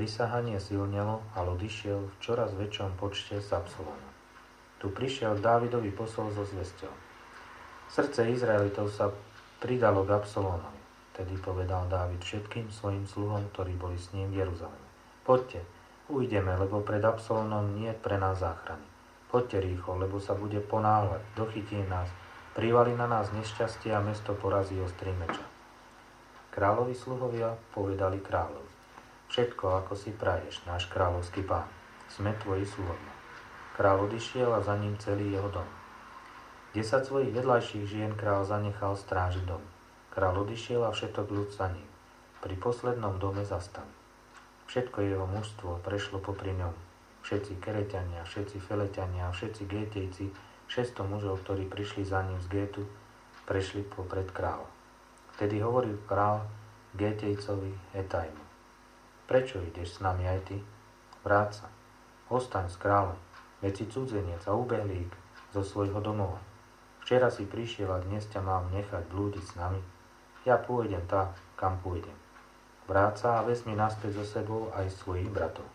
prisahanie silnelo a ľud išiel v čoraz väčšom počte s Absalomom. Tu prišiel k Dávidovi posol so zvesťou. Srdce Izraelitov sa pridalo k Absalómovi. Tedy povedal Dávid všetkým svojim sluhom, ktorí boli s ním v Jeruzaleme. Poďte, ujdeme, lebo pred Absalónom nie je pre nás záchrany. Poďte rýchlo, lebo sa bude ponáhľať, dochytí nás, privali na nás nešťastie a mesto porazí ostrým meča. Kráľovi sluhovia povedali kráľovi: Všetko, ako si praješ, náš kráľovský pán. Sme tvoji sluhovia. Kráľ odišiel a za ním celý jeho dom. 10 svojich vedľajších žien kráľ zanechal strážiť dom. Kráľ odišiel a všetok ľud za ním. Pri poslednom dome zastavil. Všetko jeho mužstvo prešlo popri ňom. Všetci Kereťania, všetci Feleťania, všetci Gétejci, 600 mužov, ktorí prišli za ním z Gétu, prešli popred kráľa. Vtedy hovoril kráľ Gétejcovi Etajmu: Prečo ideš s nami aj ty? Vráť sa, ostaň s kráľom, veď si cudzenec a ubehlík zo svojho domova. Včera si prišiel a dnes ťa mám nechať blúdiť s nami. Ja pôjdem tam, kam pôjdem. Vráť sa a vezmi naspäť so sebou aj svojich bratov.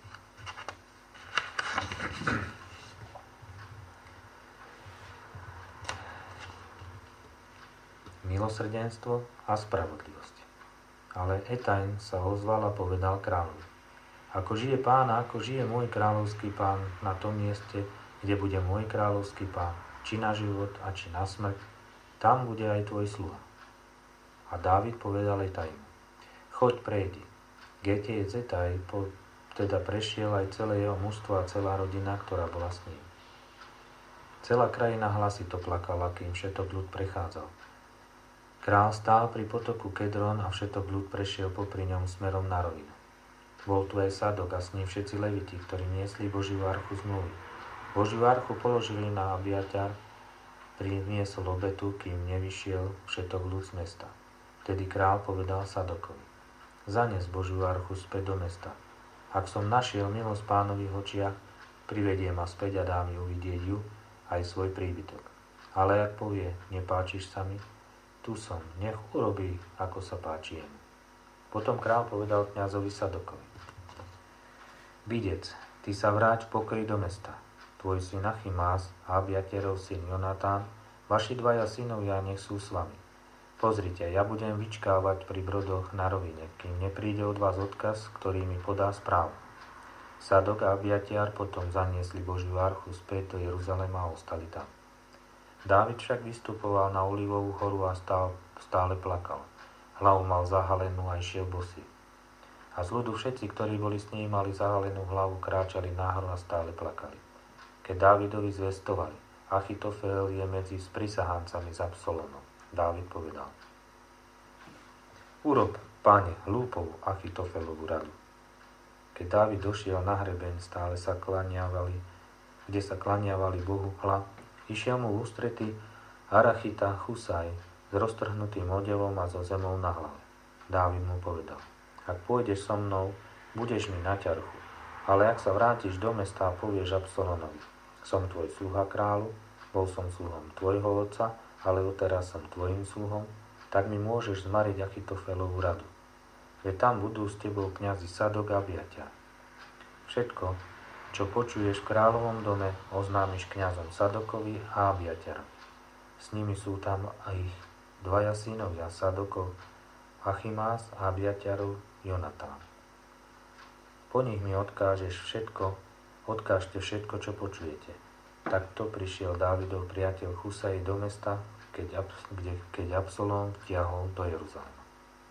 Milosrdenstvo a spravodlivosť. Ale Etajn sa ozval a povedal kráľovi: Ako žije pán a ako žije môj kráľovský pán na tom mieste, kde bude môj kráľovský pán, či na život a či na smrť, tam bude aj tvoj sluha. A Dávid povedal Etajmu: Choď, prejdi. Gétejec Etaj teda prešiel aj celé jeho mužstvo a celá rodina, ktorá bola s ním. Celá krajina hlasito plakala, kým všetok ľud prechádzal. Král stál pri potoku Kedron a všetok ľud prešiel popri ňom smerom na rovinu. Bol tu aj Sadok a s ním všetci leviti, ktorí niesli Božiu archu zmluvy. Božiu archu položili na Abiatar, priniesol obetu, kým nevyšiel všetok ľud z mesta. Vtedy král povedal Sadokovi: Zanes Božiu archu späť do mesta. Ak som našiel milosť pánových očiach, privedie ma späť a dá mi uvidieť ju aj svoj príbytok. Ale ak povie: Nepáčiš sa mi, tu som, nech urobí, ako sa páči jemu. Potom král povedal kňazovi Sadokovi: Videc, ty sa vráť v pokoji do mesta. Tvoj syn Achimás a Abiaterov syn Jonatán, vaši dvaja synovia, nech sú s vami. Pozrite, ja budem vyčkávať pri brodoch na rovine, kým nepríde od vás odkaz, ktorý mi podá správu. Sadok a Abiatar potom zaniesli Božiu archu späť do Jeruzalema a ostali tam. Dávid však vystupoval na Olivovú horu a stále plakal. Hlavu mal zahalenú a išiel bosý. A z ľudu všetci, ktorí boli s ním, mali zahalenú hlavu, kráčali náhor a stále plakali. Keď Dávidovi zvestovali: Achitofel je medzi sprisahancami s Absalomom, Dávid povedal: Urob, páne, hlúpovú Achitofelovú radu. Keď Dávid došiel na hrebeň, kde sa klaniavali Bohu, išiel mu v ústrety Arachita Chusaj s roztrhnutým odevom a so zemou na hlave. Dávid mu povedal: Ak pôjdeš so mnou, budeš mi na ťarchu, ale ak sa vrátiš do mesta a povieš Absalomovi: Som tvoj sluha kráľu, bol som sluhom tvojho otca, ale odteraz som tvojim sluhom, tak mi môžeš zmariť Achitofelovú radu. Veď tam budú s tebou kňazi Sadok a Abiatar. Všetko, čo počuješ v kráľovom dome, oznámiš kňazom Sadokovi a Abiatarovi. S nimi sú tam aj ich dvaja synovia Sadokov, Achimás a Abiatarov Jonatán. Po nich mi odkážte všetko, čo počujete. Takto prišiel Dávidov priateľ Chusaj do mesta, keď Absalóm vtiahol do Jeruzalema.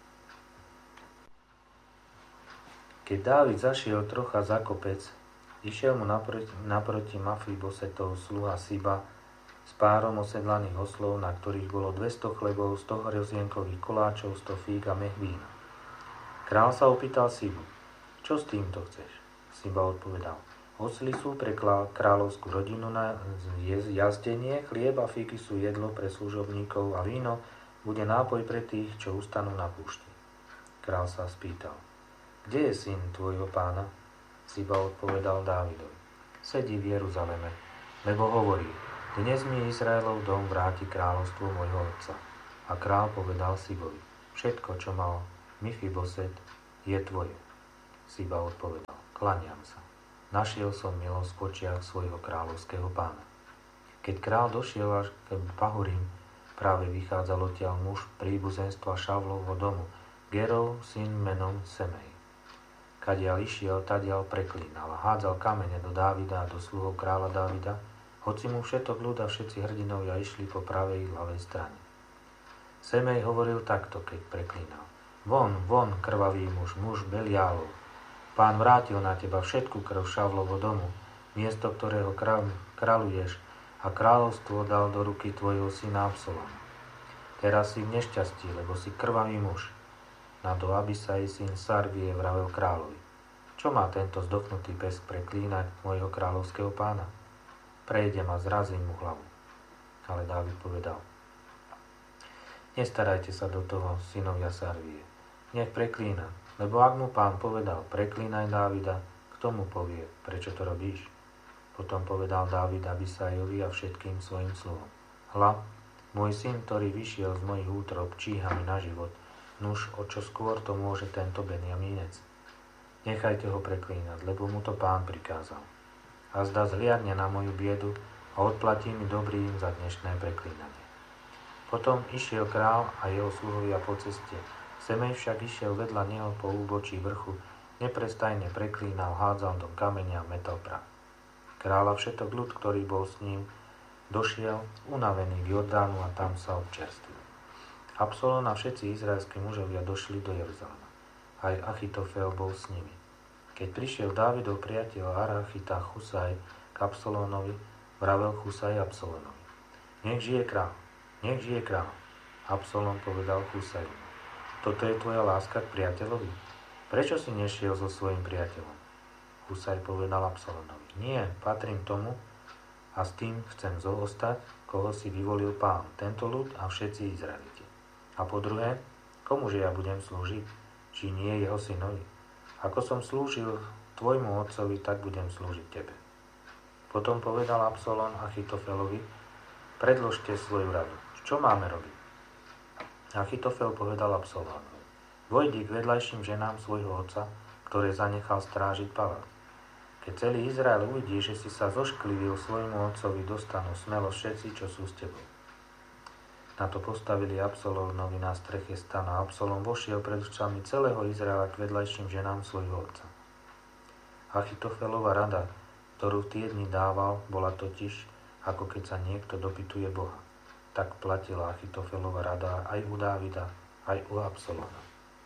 Keď Dávid zašiel trocha za kopec, išiel mu naproti Mafibosetov sluha Siba s párom osedlaných oslov, na ktorých bolo 200 chlebov, 100 hrozienkových koláčov, 100 fíg a mech vína. Král sa opýtal Sibu: Čo s týmto chceš? Siba odpovedal: Osly sú pre kráľovskú rodinu na jazdenie, chlieb a fíky sú jedlo pre služobníkov a víno bude nápoj pre tých, čo ustanú na púšti. Král sa spýtal: Kde je syn tvojho pána? Siba odpovedal Dávidovi: Sedí v Jeruzaleme, lebo hovorí: Dnes mi Izraelov dom vráti kráľovstvo môjho otca. A král povedal Sibovi: Všetko, čo mal Mefiboset, je tvoje. Siba odpovedal: Klaniam sa. Našiel som milosť v očiach svojho kráľovského pána. Keď král došiel až k pahorím, práve vychádzal odtiaľ muž príbuzenstva Šavlovho domu, Gerov syn menom Semej. Kadiaľ išiel, tadiaľ preklínal a hádzal kamene do Dávida a do sluhov kráľa Dávida, hoci mu všetok ľud a všetci hrdinovia išli po pravej i ľavej strane. Semej hovoril takto, keď preklínal: Von, von, krvavý muž, muž Beliálov. Pán vrátil na teba všetku krv Šavlovho domu, miesto ktorého kráľuješ, a kráľovstvo dal do ruky tvojho syna Absaloma. Teraz si v nešťastí, lebo si krvavý muž. Na to Abisaj syn Sarvie vravel kráľovi: Čo má tento zdochnutý pes preklínať môjho kráľovského pána? Prejdem a zrazím mu hlavu. Ale Dávid povedal: Nestarajte sa do toho, synovia Sarvie. Nech preklína, lebo ak mu pán povedal: Preklínaj Dávida, kto mu povie, prečo to robíš? Potom povedal Dávid Abisajovi a všetkým svojim sluhom: Hľa, môj syn, ktorý vyšiel z mojich útrob, číha mi na život. Nuž, o čo skôr to môže tento Benjamínec? Nechajte ho preklínať, lebo mu to pán prikázal. A zda zhliadne na moju biedu a odplatí mi dobrým za dnešné preklínanie. Potom išiel král a jeho sluhovia po ceste. Semej však išiel vedľa neho po úbočí vrchu, neprestajne preklínal, hádzal do kameňa a metal prach. Kráľa všetok ľud, ktorý bol s ním, došiel unavený k Jordánu a tam sa občerstvil. Absalón a všetci izraelskí mužovia došli do Jeruzalema. Aj Achitofel bol s nimi. Keď prišiel Dávidov priateľ Arachita Chusaj k Absalónovi, vravel Chusaj Absalónovi: Nech žije král, nech žije král. Absalón povedal Chusajovi: Toto je tvoja láska k priateľovi? Prečo si nešiel so svojím priateľom? Chusaj povedal Absalónovi: Nie, patrím tomu a s tým chcem zostať, koho si vyvolil pán, tento ľud a všetci Izraeliti. A po druhé, komuže ja budem slúžiť, či nie jeho synovi? Ako som slúžil tvojmu otcovi, tak budem slúžiť tebe. Potom povedal Absalón Achitofelovi: Predložte svoju radu. Čo máme robiť? Achitofel povedal Absalónovi: Vojdi k vedľajším ženám svojho otca, ktoré zanechal strážiť palác. Keď celý Izrael uvidí, že si sa zošklivil svojmu otcovi, dostanú smelo všetci, čo sú s tebou. Na to postavili Absalónovi na streche stana a Absalón vošiel pred očami celého Izraela k vedľajším ženám svojho otca. Achitofelova rada, ktorú v tie dni dával, bola totiž, ako keď sa niekto dopytuje Boha. Tak platila Achitofelova rada aj u Dávida, aj u Absalóna.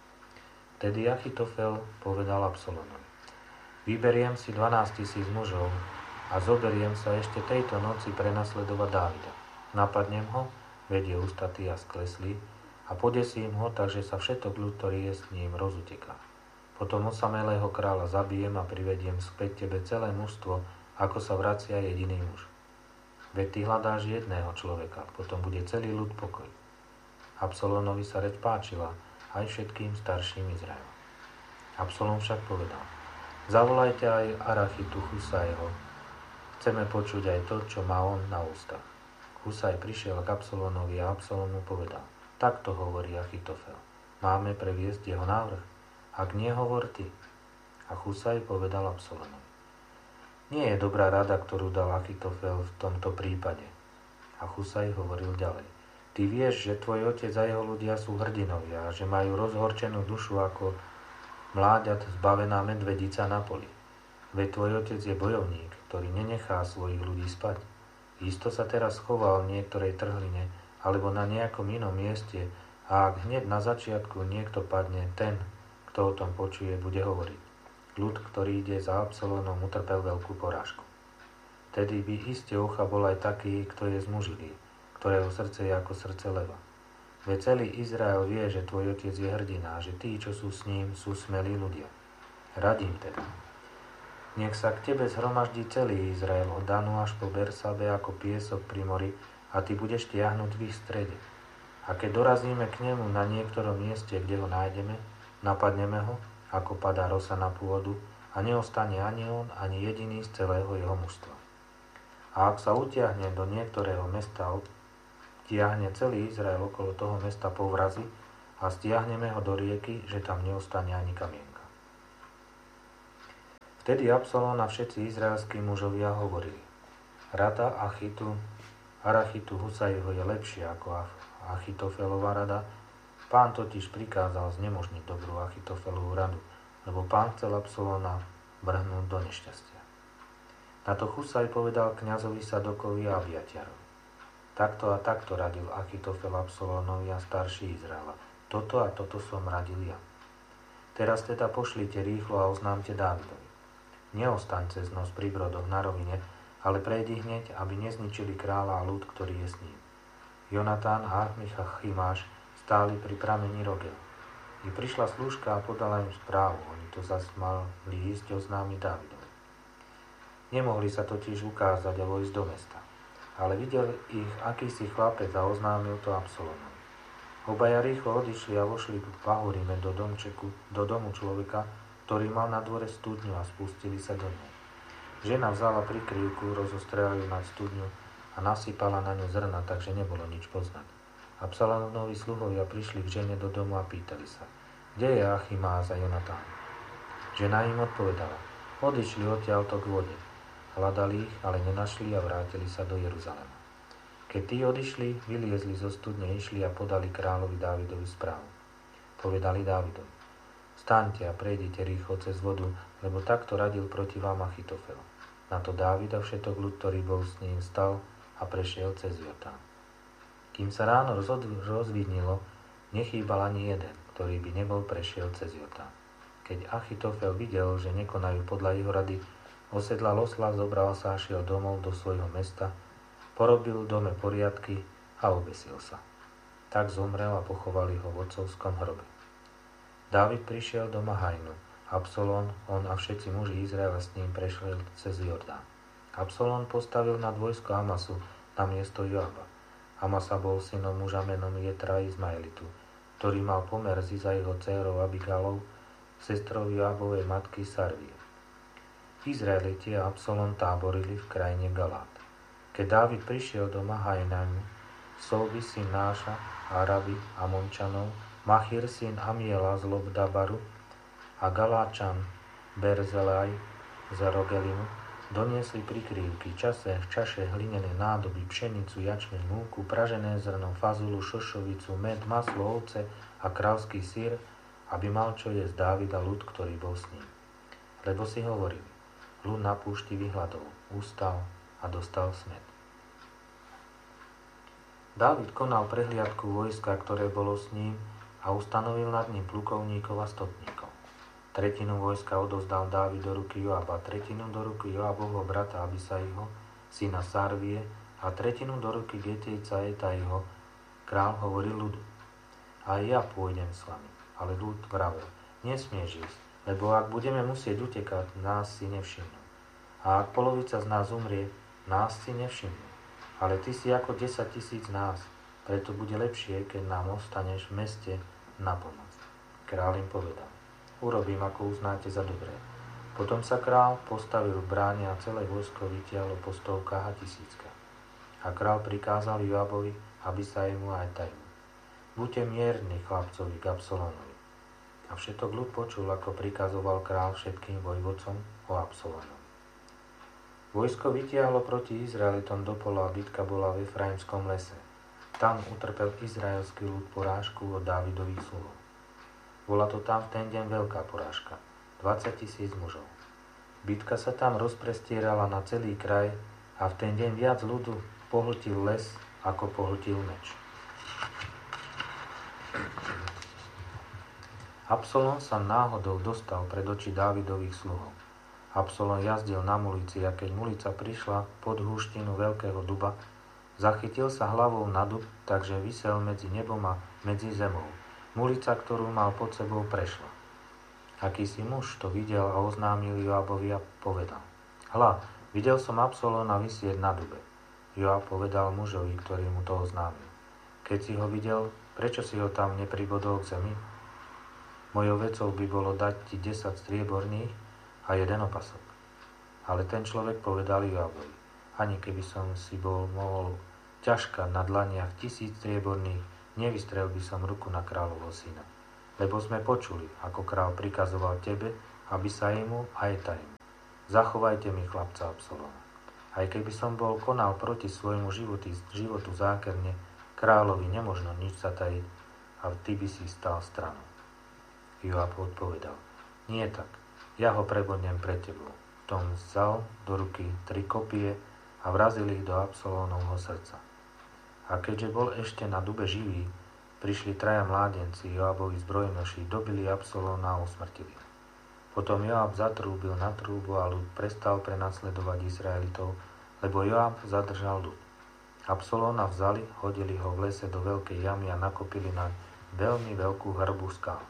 Tedy Achitofel povedal Absalónovi: Vyberiem si 12 000 mužov a zoberiem sa ešte tejto noci prenasledovať Dávida. Napadnem ho, vedie ústatý a skleslý, a podesím ho, takže sa všetok ľud, ktorý je s ním, rozuteká. Potom osamelého kráľa zabijem a privediem späť tebe celé mužstvo, ako sa vracia jediný muž. Veď ty hľadáš jedného človeka, potom bude celý ľud pokoj. Absalónovi sa reč páčila aj všetkým starším Izraela. Absalón však povedal: Zavolajte aj Arachitu Chusajho. Chceme počuť aj to, čo má on na ústach. Chusaj prišiel k Absalónovi a Absalón mu povedal: Takto hovorí Achitofel. Máme previesť jeho návrh? Ak nie, hovor ty. A Chusaj povedal Absalónovi: Nie je dobrá rada, ktorú dal Achitofel v tomto prípade. A Chusaj hovoril ďalej: Ty vieš, že tvoj otec a jeho ľudia sú hrdinovia a že majú rozhorčenú dušu ako mláďat zbavená medvedica na poli. Veď tvoj otec je bojovník, ktorý nenechá svojich ľudí spať. Isto sa teraz choval v niektorej trhline alebo na nejakom inom mieste a ak hneď na začiatku niekto padne, ten, kto o tom počuje, bude hovoriť: Ľud, ktorý ide za Absalónom, utrpel veľkú porážku. Tedy by iste ochabol aj taký, kto je zmužilý, ktorého srdce je ako srdce leva. Veď celý Izrael vie, že tvoj otec je hrdina a že tí, čo sú s ním, sú smelí ľudia. Radím teda: Nech sa k tebe zhromaždí celý Izrael od Danu až po Bersabe ako piesok pri mori a ty budeš tiahnuť v ich strede. A keď dorazíme k nemu na niektorom mieste, kde ho nájdeme, napadneme ho, ako padá rosa na pôdu, a neostane ani on, ani jediný z celého jeho mužstva. A ak sa utiahne do niektorého mesta, tiahne celý Izrael okolo toho mesta povrazy a stiahneme ho do rieky, že tam neostane ani kamienka. Vtedy Absalón a všetci izraelskí mužovia hovorili: Rada Arachitu Husajho je lepšia ako Achitofelova rada. Pán totiž prikázal znemožniť dobrú Achitofelovú radu, lebo pán chcel Absalóna vrhnúť do nešťastia. Na to Husaj povedal kňazovi Sadokovi a Abiatiarovi: Takto a takto radil Achitofel Absalónovi a starší Izraela. Toto a toto som radil ja. Teraz teda pošlite rýchlo a oznámte Dávidovi. Neostaň cez noc pri brodoch na rovine, ale prejdi hneď, aby nezničili kráľa a ľud, ktorý je s ním. Jonatán a Achimáš stáli pri pramení Rogel. I prišla slúžka a podala im správu. Oni to zas mali ísť oznámiť Dávidovi. Nemohli sa totiž ukázať a vojsť do mesta. Ale videl ich akýsi chlapec a oznámil to Absalónovi. Obaja rýchlo odišli a vošli v pahoríme do domu človeka, ktorý mal na dvore studňu, a spustili sa do nej. Žena vzala prikryvku, rozostrela ju nad studňu a nasypala na ňu zrna, takže nebolo nič poznať. Absalónovi sluhovia prišli k žene do domu a pýtali sa: Kde je Achimáš a Jonatán? Žena im odpovedala: Odišli odtiaľto k vode. Hľadali ich, ale nenašli a vrátili sa do Jeruzalema. Keď tí odišli, vyliezli zo studne, išli a podali kráľovi Dávidovi správu. Povedali Dávidovi: Vstaňte a prejdite rýchlo cez vodu, lebo takto radil proti vám Achitofel. Na to Dávid a všetok ľud, ktorý bol s ním, stal a prešiel cez Jordán. Kým sa ráno rozvidnilo, nechýbal ani jeden, ktorý by nebol prešiel cez Jordán. Keď Achitofel videl, že nekonajú podľa jeho rady, osedlal osla, zobral sa a šiel domov do svojho mesta, porobil v dome poriadky a obesil sa. Tak zomrel a pochovali ho v otcovskom hrobe. Dávid prišiel do Mahajnu. Absalón, on a všetci muži Izraela s ním prešli cez Jordán. Absalón postavil nad vojsko Amasu na miesto Joaba. Amasa bol synom muža menom Jetra Izmaelitu, ktorý mal pomer s jeho dcérou Abigálou, sestrou Joabovej matky Sarvie. Izraeliti a Absalón táborili v krajine Galát. Keď Dávid prišiel do Mahajnánu, Solby syn Náša, Araby, Amončanov, Machir syn Amiela z Lobdabaru a Galáčan Berzelaj z Rogelimu doniesli prikrývky, čaše, hlinené nádoby, pšenicu, jačmeň, múku, pražené zrno, fazulu, šošovicu, med, maslo, ovce a kráľský syr, aby mal čo jesť Dávid a ľud, ktorý bol s ním. Lebo si hovorili: ľud na púšti vyhľadol, ustal a dostal smäd. Dávid konal prehliadku vojska, ktoré bolo s ním, a ustanovil nad ním plukovníkov a stotníkov. Tretinu vojska odovzdal Dávid do ruky Joaba, tretinu do ruky Joabovho brata Abisaiho, syna Sarvie, a tretinu do ruky Getejca Etajho. Král hovoril ľudu: Aj ja pôjdem s vami. Ale ľud vravel: Nesmieš ísť, lebo ak budeme musieť utekať, nás si nevšimnú. A ak polovica z nás umrie, nás si nevšimnú. Ale ty si ako 10 000 nás, preto bude lepšie, keď nám ostaneš v meste na pomoc. Král im povedal: Urobím, ako uznáte za dobré. Potom sa král postavil v bráne a celé vojsko vytiahlo po stovkách a tisíckach. A král prikázal Joabovi, Abisaimu a Etajmu: Buďte mierni chlapcovi k Absalónovi. A všetok ľud počul, ako prikazoval král všetkým vojvodcom o Absalónovi. Vojsko vytiahlo proti Izraelitom do pola a bitka bola v Efraimskom lese. Tam utrpel izraelský ľud porážku od Dávidových sluhov. Bola to tam v ten deň veľká porážka, 20 000 mužov. Bitka sa tam rozprestierala na celý kraj a v ten deň viac ľudu pohltil les, ako pohltil meč. Absalón sa náhodou dostal pred oči Dávidových sluhov. Absalón jazdil na mulici a keď mulica prišla pod húštinu veľkého duba, zachytil sa hlavou na dub, takže visel medzi nebom a medzi zemou. Mulica, ktorú mal pod sebou, prešla. Akýsi muž to videl a oznámil Joabovi a povedal: Hľa, videl som Absalóna visieť na dube. Joab povedal mužovi, ktorý mu to oznámil: Keď si ho videl, prečo si ho tam nepribodol k zemi? Mojou vecou by bolo dať ti 10 strieborných a 1 opasok. Ale ten človek povedal Joabovi: Ani keby som si bol mohol ťažkať na dlaniach 1000 strieborných, nevystrel by som ruku na kráľovho syna. Lebo sme počuli, ako kráľ prikazoval tebe, Abisaimu a Etajmu. zachovajte mi chlapca Absalóma. Aj keby som bol konal proti svojmu životu zákerne, kráľovi nemožno nič zatajiť a ty by si stal stranou. Joab odpovedal, nie tak, ja ho prebodnem pred tebou. Tom vzal do ruky 3 kopie a vrazil ich do Absalónovho srdca. A keďže bol ešte na dube živý, prišli 3 mládenci, Joabovi zbrojnoši, dobili Absalóna a usmrtili. Potom Joab zatrúbil na trúbu a ľud prestal prenasledovať Izraelitov, lebo Joab zadržal ľud. Absalóna vzali, hodili ho v lese do veľkej jamy a nakopili na veľmi veľkú hrbu skál.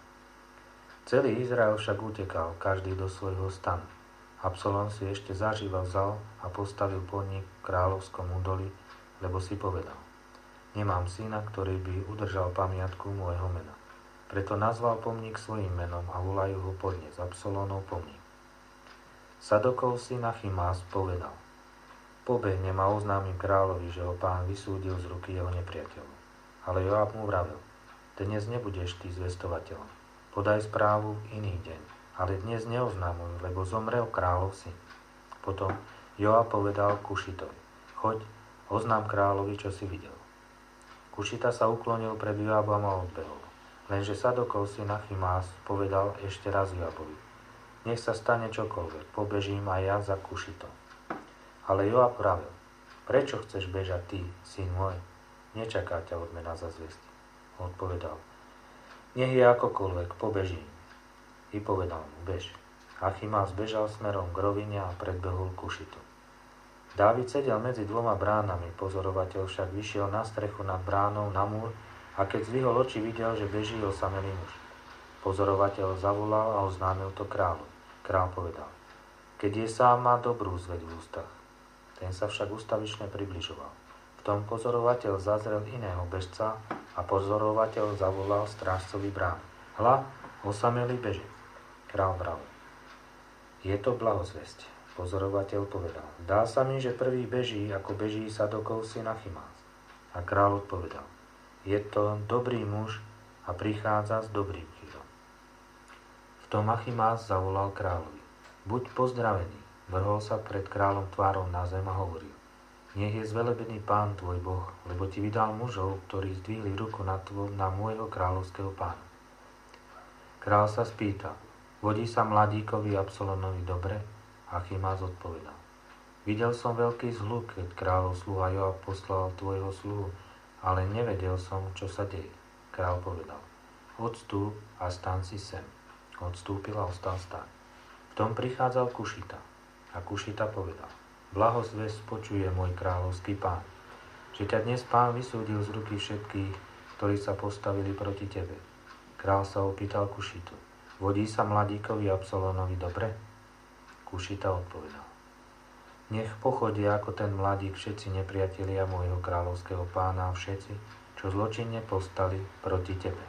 Celý Izrael však utekal, každý do svojho stanu. Absalón si ešte zaživa vzal a postavil pomník v kráľovskom údolí, lebo si povedal, nemám syna, ktorý by udržal pamiatku môjho mena. Preto nazval pomník svojím menom a volajú ho podnes Absalónov pomník. Sadokov syn Achimás povedal, pobehnem a oznámim kráľovi, že ho pán vysúdil z ruky jeho nepriateľov. Ale Joab mu vravel, dnes nebudeš ty zvestovateľom, podaj správu v iný deň, ale dnes neoznámuj, lebo zomrel kráľov syn. Potom Joab povedal Kušitovi, choď, oznám kráľovi, čo si videl. Kušita sa uklonil pred Joabom a odbehol. Lenže Sadokov syn Achimás povedal ešte raz Joabovi, nech sa stane čokoľvek, pobežím aj ja za Kušitom. Ale Joab pravil, prečo chceš bežať ty, syn môj? Nečaká ťa odmena za zvesti. Odpovedal, nech je akokoľvek, pobežím. I povedal mu, bež. Achimás bežal smerom k rovine a predbehol Kušitu. Dávid sedel medzi 2 bránami, pozorovateľ však vyšiel na strechu nad bránou na múr a keď zvihol oči, videl, že beží osamelý muž. Pozorovateľ zavolal a oznámil to kráľu. Kráľ povedal, keď je sám, má dobrú zveď v ústach. Ten sa však ustavične približoval. V tom pozorovateľ zazrel iného bežca a pozorovateľ zavolal strážcovi brány. Hľa, osamelý beží. Kráľ vravel, je to blahozvesť. Pozorovateľ povedal, dá sa mi, že prvý beží, ako beží Sadokov syn Achimás. A kráľ odpovedal, je to dobrý muž a prichádza s dobrým chýrom. V tom Achimás zavolal kráľovi, buď pozdravený, vrhol sa pred kráľom tvárou na zem a hovoril, nech je zvelebený pán tvoj Boh, lebo ti vydal mužov, ktorí zdvihli ruku na môjho kráľovského pána. Kráľ sa spýtal, vodí sa mladíkovi Absalónovi dobre? Achimás odpovedal, videl som veľký zhluk, keď kráľov sluha Joab poslal tvojho sluhu, ale nevedel som, čo sa deje. Kráľ povedal, odstúp a staň si sem. Odstúpil a ostal stáť. V tom prichádzal Kušita. A Kušita povedal, blahozvesť počuje môj kráľovský pán, že ťa dnes pán vysúdil z ruky všetkých, ktorí sa postavili proti tebe. Kráľ sa opýtal Kušitu, vodí sa mladíkovi Absalónovi dobre? Kušita odpovedal, nech pochodia ako ten mladík všetci nepriatelia môjho kráľovského pána a všetci, čo zločinne povstali proti tebe.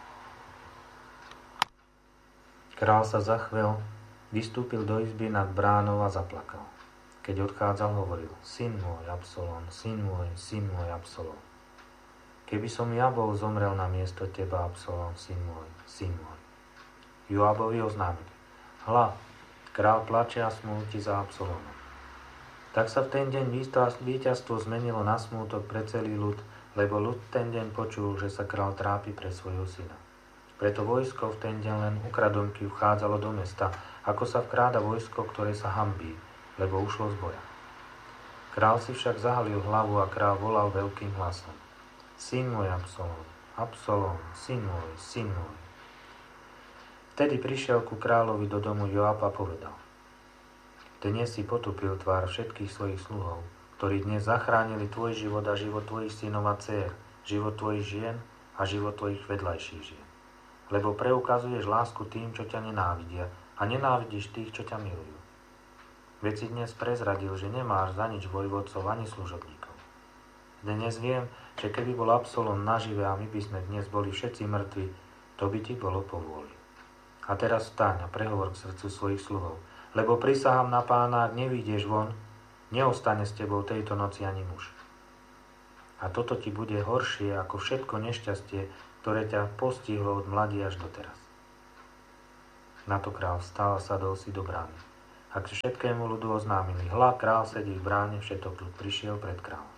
Kráľ sa zachvel, vystúpil do izby nad bránou a zaplakal. Keď odchádzal, hovoril, syn môj Absalón, syn môj Absalón. Keby som ja bol zomrel na miesto teba, Absalón, syn môj, syn môj. Joabovi oznámili, hľa, král plače a smúti za Absalónom. Tak sa v ten deň víťazstvo zmenilo na smútok pre celý ľud, lebo ľud ten deň počul, že sa král trápi pre svojho syna. Preto vojsko v ten deň len ukradomky vchádzalo do mesta, ako sa vkráda vojsko, ktoré sa hanbí, lebo ušlo z boja. Král si však zahalil hlavu a král volal veľkým hlasom. Syn môj Absalón, Absalón, syn môj, syn môj. Vtedy prišiel ku kráľovi do domu Joab a povedal, dnes si potupil tvár všetkých svojich sluhov, ktorí dnes zachránili tvoj život a život tvojich synov a dcér, život tvojich žien a život tvojich vedľajších žien. Lebo preukazuješ lásku tým, čo ťa nenávidia a nenávidíš tých, čo ťa milujú. Veď si dnes prezradil, že nemáš za nič vojvodcov ani služobníkov. Dnes viem, že keby bol Absalón nažive a my by sme dnes boli všetci mŕtvi, to by ti bolo po vôli. A teraz vstaň a prehovor k srdcu svojich sluhov, lebo prisahám na pána, ak nevyjdeš von, neostane s tebou tejto noci ani muž. A toto ti bude horšie ako všetko nešťastie, ktoré ťa postihlo od mladí až doteraz. Na to král vstal a sadol si do brány. A k všetkému ľudu oznámili: hľa, král sedí v bráne, všetok ľud prišiel pred kráľa.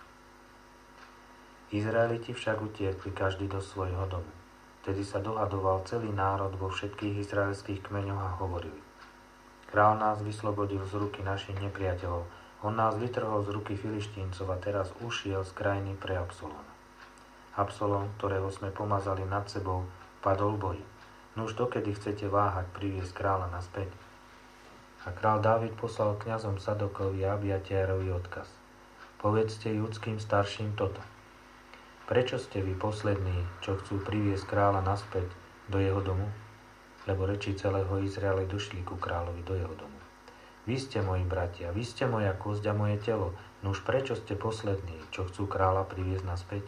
Izraeliti však utiekli každý do svojho domu. Vtedy sa dohadoval celý národ vo všetkých izraelských kmeňoch a hovorili: král nás vyslobodil z ruky našich nepriateľov, on nás vytrhol z ruky Filištíncov a teraz ušiel z krajiny pre Absalóma. Absalóm, ktorého sme pomazali nad sebou, padol v boji. Nuž dokedy chcete váhať priviesť kráľa naspäť? A král Dávid poslal kňazom Sadokovi a Abiatárovi odkaz: povedzte judským starším toto. Prečo ste vy poslední, čo chcú priviesť kráľa naspäť do jeho domu? Lebo reči celého Izraela došli ku kráľovi do jeho domu. Vy ste moji bratia, vy ste moja kosť a moje telo, nuž prečo ste poslední, čo chcú kráľa priviesť naspäť?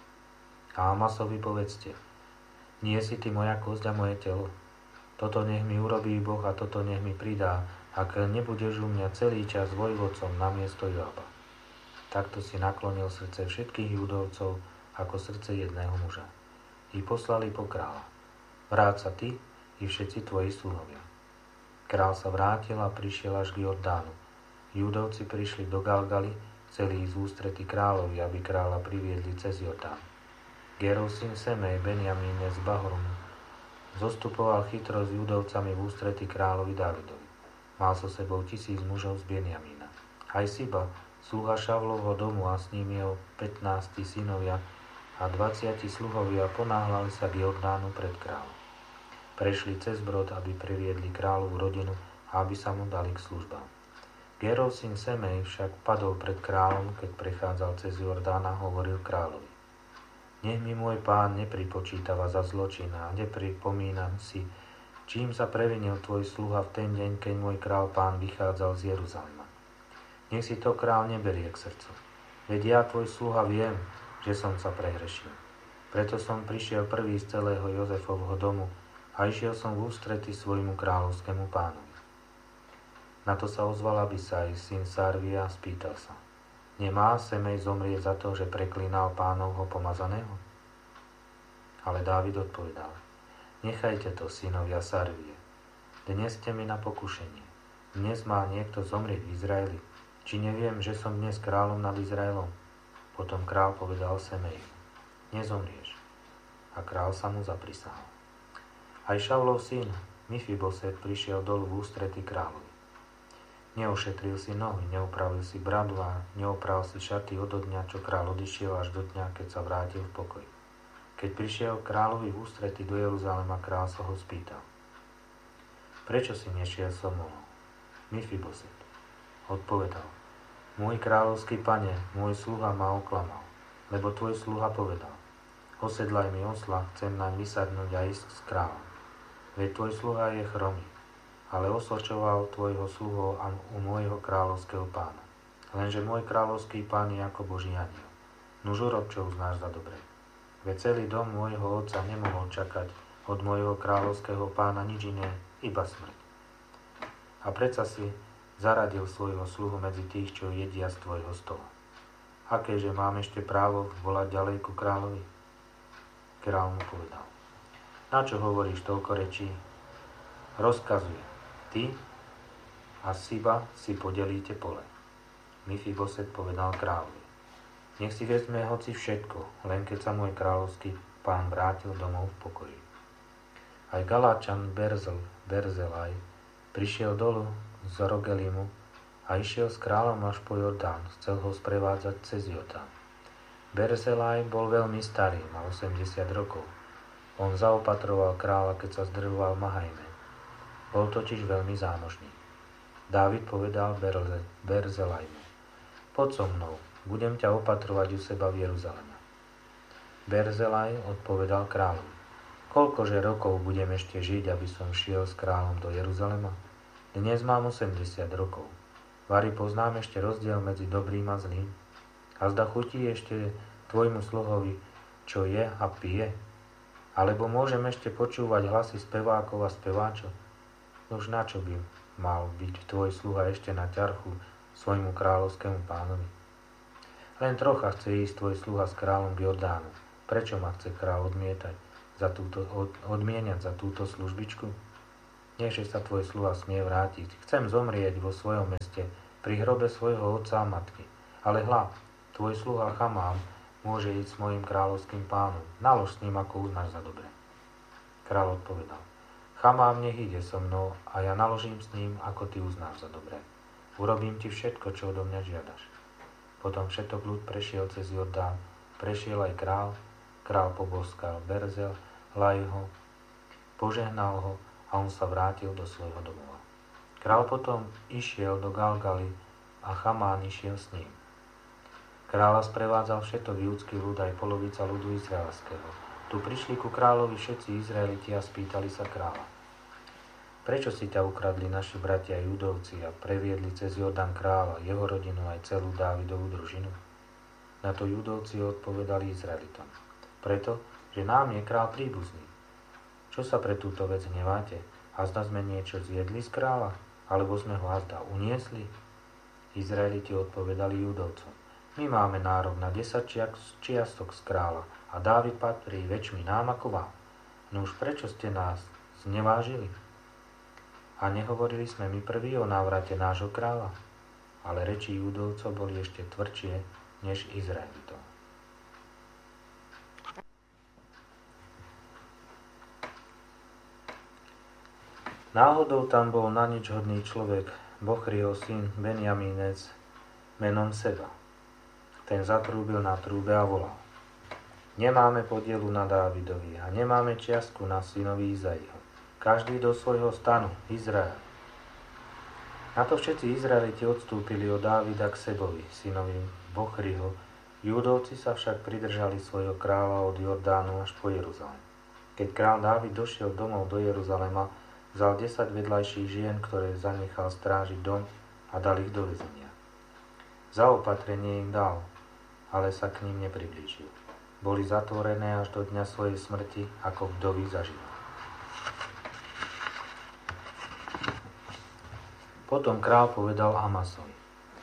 A Amasovi povedzte: nie si ty moja kosť a moje telo? Toto nech mi urobí Boh a toto nech mi pridá, ak nebudeš u mňa celý čas vojvodcom namiesto Joaba. Takto si naklonil srdce všetkých Judovcov ako srdce jedného muža. I poslali po kráľa: vráť sa ty i všetci tvoji sluhovia. Král sa vrátil a prišiel až k Jordánu. Judovci prišli do Galgaly, chceli ísť v ústrety kráľovi, aby kráľa priviedli cez Jordán. Gerov syn Semej, Benjamíne z Bahorumu, zostupoval chytro s Judovcami v ústrety kráľovi Dávidovi. Mal so sebou 1000 mužov z Benjamína. Aj Siba, sluha Šavlovho domu a s ním jeho 15 synovia a 20 sluhovia ponáhľali sa k Jordánu pred kráľom. Prešli cez brod, aby priviedli kráľovú rodinu a aby sa mu dali k službám. Gerov syn Semej však padol pred kráľom, keď prechádzal cez Jordán a hovoril kráľovi: nech mi môj pán nepripočítava za zločin a nepripomínam si, čím sa previnil tvoj sluha v ten deň, keď môj král pán vychádzal z Jeruzalema. Nech si to král neberie k srdcu. Veď ja, tvoj sluha, viem, že som sa prehrešil. Preto som prišiel prvý z celého Jozefovho domu a išiel som v ústrety svojmu kráľovskému pánovi. Na to sa ozval Abisaj, syn Sarvia, a spýtal sa: nemá Semej zomrieť za to, že preklínal pánovho pomazaného? Ale Dávid odpovedal: nechajte to, synovia Sarvie. Dnes ste mi na pokušenie. Dnes má niekto zomrieť v Izraeli. Či neviem, že som dnes kráľom nad Izraelom? Potom kráľ povedal Semeju: nezomrieš. A kráľ sa mu zaprisahal. Aj Šavlov syn Mifiboset prišiel dolu v ústrety kráľovi. Neušetril si nohy, neupravil si bradu a neopral si šaty od dňa, čo kráľ odišiel, až do dňa, keď sa vrátil v pokoj. Keď prišiel kráľovi v ústrety do Jeruzalema, kráľ sa ho spýtal: prečo si nešiel so mnou? Mifiboset odpovedal: môj kráľovský pane, môj sluha ma oklamal, lebo tvoj sluha povedal: osedlaj mi osla, chcem naň vysadnúť a ísť s kráľom. Veď tvoj sluha je chromý, ale osočoval tvojho sluhu u môjho kráľovského pána. Lenže môj kráľovský pán je ako Boží anjel. Nuž urob, čo uznáš za dobre. Veď celý dom môjho otca nemohol čakať od môjho kráľovského pána nič iné, iba smrť. A predsa si zaradil svojho sluhu medzi tých, čo jedia z tvojho stola. Akéže mám ešte právo volať ďalej ku kráľovi? Kráľ mu povedal: na čo hovoríš toľko rečí? Rozkazuje: ty a Siba si podelíte pole. Mifiboset povedal kráľovi: nech si vezme hoci všetko, len keď sa môj kráľovský pán vrátil domov v pokoji. Aj Galáčan Berzelaj prišiel dolu z Rogelimu a išiel s kráľom až po Jordán, chcel ho sprevádzať cez Jordán. Berzelaj bol veľmi starý, mal 80 rokov. On zaopatroval kráľa, keď sa zdrvoval v Mahajme. Bol totiž veľmi zámožný. Dávid povedal Berzelajmu: poď so mnou, budem ťa opatrovať u seba v Jeruzaleme. Berzelaj odpovedal kráľovi: koľkože rokov budem ešte žiť, aby som šiel s kráľom do Jeruzalema? Dnes mám 80 rokov. Vari poznám ešte rozdiel medzi dobrým a zlým? A zda chutí ešte tvojmu sluhovi, čo je a pije? Alebo môžem ešte počúvať hlasy spevákov a speváčov? Nož na čo by mal byť tvoj sluha ešte na ťarchu svojmu kráľovskému pánovi? Len trocha chce ísť tvoj sluha s kráľom k Jordánu. Prečo ma chce kráľ odmieniať za túto službičku? Nechže sa tvoj sluha smie vrátiť. Chcem zomrieť vo svojom meste, pri hrobe svojho otca a matky. Ale hľa, tvoj sluha Chamám môže ísť s mojim kráľovským pánom. Nalož s ním, ako uznáš za dobre. Kráľ odpovedal: Chamám nech ide so mnou a ja naložím s ním, ako ty uznáš za dobre. Urobím ti všetko, čo odo mňa žiadaš. Potom všetok ľud prešiel cez Jordán, prešiel aj král. Král poboskal Berzel, laj ho, požehnal ho a on sa vrátil do svojho domova. Král potom išiel do Galgaly a Chamán išiel s ním. Kráľa sprevádzal všetok judský ľud aj polovica ľudu izraelského. Tu prišli ku kráľovi všetci Izraeliti a spýtali sa kráľa: Prečo si ťa ukradli naši bratia Judovci a previedli cez Jordán kráľa, jeho rodinu aj celú Dávidovú družinu? Na to Judovci odpovedali Izraelitom: Preto, že nám je král príbuzný. Čo sa pre túto vec hneváte? Azda sme niečo zjedli z kráľa? Alebo sme ho azda uniesli? Izraeliti odpovedali Judovcom: My máme nárok na 10 čiastok z kráľa a Dávid patrí väčšmi nám ako vám. No už prečo ste nás znevážili? A nehovorili sme my prví o návrate nášho kráľa? Ale reči Judovcov boli ešte tvrdšie než Izraelitov. Náhodou tam bol na nič hodný človek, Bochriho syn Benjamínec, menom Seba. Ten zatrúbil na trúbe a volal: Nemáme podielu na Dávidovi a nemáme čiastku na synovi Izaiho. Každý do svojho stanu, Izrael. Na to všetci Izraeliti odstúpili od Dávida k Sebovi, synovi Bochriho. Judovci sa však pridržali svojho kráľa od Jordánu až po Jeruzalém. Keď kráľ Dávid došiel domov do Jeruzalema, vzal 10 vedľajších žien, ktoré zanechal strážiť dom, a dal ich do väzenia. Zaopatrenie im dal, ale sa k ním nepriblížil. Boli zatvorené až do dňa svojej smrti, ako vdovy zažili. Potom král povedal Amasovi: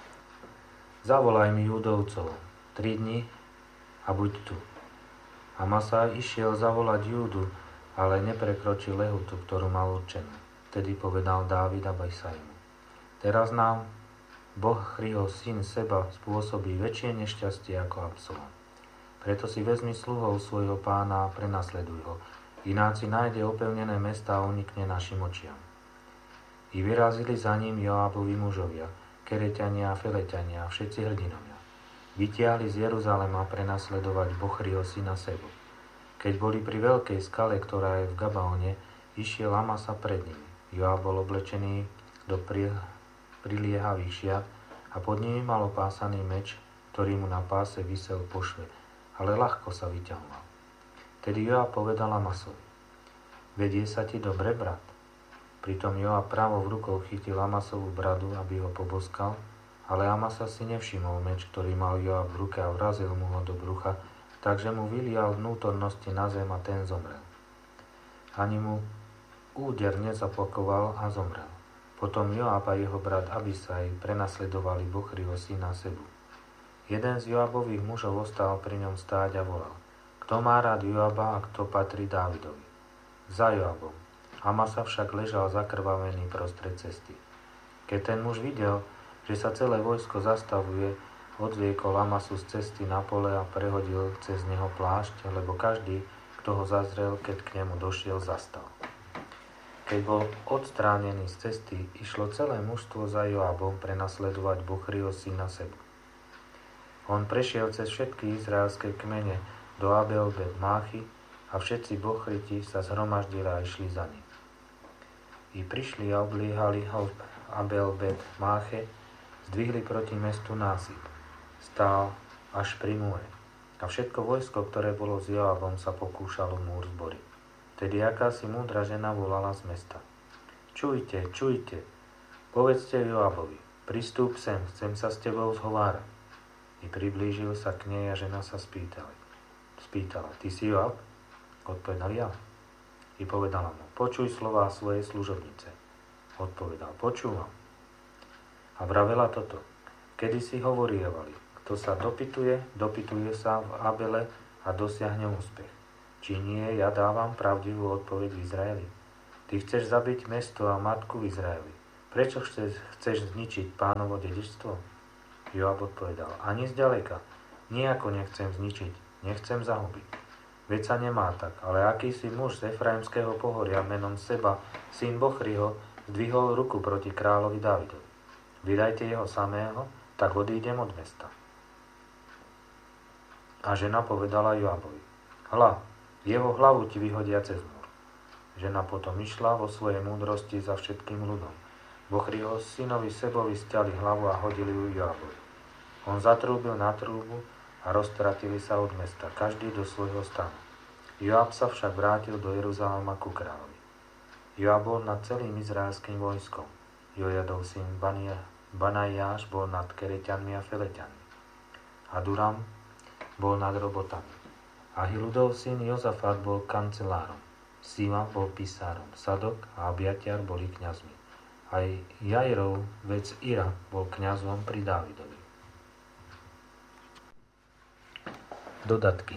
Zavolaj mi Judovcov 3 dni a buď tu. Amasa išiel zavolať Júdu, ale neprekročil lehotu, ktorú mal určenú. Vtedy povedal Dávid Abisaimu: Teraz nám Bochriho syn Seba spôsobí väčšie nešťastie ako Absalom. Preto si vezmi sluhov svojho pána a prenasleduj ho, ináč si nájde opevnené mesta a unikne našim očiam. I vyrazili za ním Joábovi mužovia, Kereťania a Feleťania a všetci hrdinovia. Vytiahli z Jeruzalema prenasledovať Bochriho syna Sebu. Keď boli pri veľkej skale, ktorá je v Gabaone, išiel Amasa pred nimi. Joáb bol oblečený do priliehavých šiat a pod nimi mal opásaný meč, ktorý mu na páse visel po šve, ale ľahko sa vyťahoval. Tedy Joáb povedal Amasovi: Vedie sa ti dobre, brat? Pritom Joáb pravou rukou chytil Amasovú bradu, aby ho poboskal, ale Amasa si nevšimol meč, ktorý mal Joáb v ruke, a vrazil mu ho do brucha, takže mu vylial vnútornosti na zem a ten zomrel. Ani mu úder nezapakoval a zomrel. Potom Joáb a jeho brat Abisaj prenasledovali Bochriho syna Sebu. Jeden z Joábových mužov ostal pri ňom stáť a volal: Kto má rád Joába a kto patrí Dávidovi? Za Joábom. Amasa však ležal zakrvavený prostred cesty. Keď ten muž videl, že sa celé vojsko zastavuje, odviekol Amasu z cesty na pole a prehodil cez neho plášť, lebo každý, kto ho zazrel, keď k nemu došiel, zastal. Keď bol odstránený z cesty, išlo celé mužstvo za Joábom prenasledovať Bochriho syna Sebu. On prešiel cez všetky izraelské kmene do Abel-Bet-Máchy a všetci Bochriti sa zhromaždili a išli za ním. I prišli a obliehali ho v Abel-Bet-Máche, zdvihli proti mestu násyp. Stál až pri múre. A všetko vojsko, ktoré bolo s Joábom, sa pokúšalo múr zboriť. Tedy akási múdra žena volala z mesta: Čujte, čujte, povedzte Joábovi, pristúp sem, chcem sa s tebou zhovárať. I priblížil sa k nej a žena sa spýtala: Ty si Joáb? Odpovedal: Ja. I povedala mu: Počuj slová svojej služobnice. Odpovedal: Počúvam. A vravela toto: Kedysi hovorievali, kto sa dopytuje sa v Abele a dosiahne úspech. Či nie, ja dávam pravdivú odpoveď v Izraeli. Ty chceš zabiť mesto a matku v Izraeli. Prečo chceš zničiť Pánovo dedičstvo? Joab odpovedal, ani zďaleka. Nijako nechcem zničiť, nechcem zahubiť. Veď sa nemá tak, ale akýsi muž z Efraimského pohoria menom Seba, syn Bochriho, zdvihol ruku proti kráľovi Dávidovi. Vydajte jeho samého, tak odídem od mesta. A žena povedala Joabovi, hľa, jeho hlavu ti vyhodia cez múr. Žena potom išla vo svojej múdrosti za všetkým ľudom. Bochriho synovi Sebovi stiali hlavu a hodili ju Joabovi. On zatrúbil na trúbu a roztratili sa od mesta, každý do svojho stanu. Joab sa však vrátil do Jeruzalema ku kráľovi. Joab bol nad celým izraelským vojskom. Jojadov syn Banajáš bol nad Kereťanmi a Feleťanmi. Aduram bol nad robotami. Ahiludov syn Jozafat bol kancelárom. Sima bol písárom. Sadok a Abiatiar boli kňazmi. Aj Jairov, vec Ira, bol kňazom pri Dávidovi. Dodatky.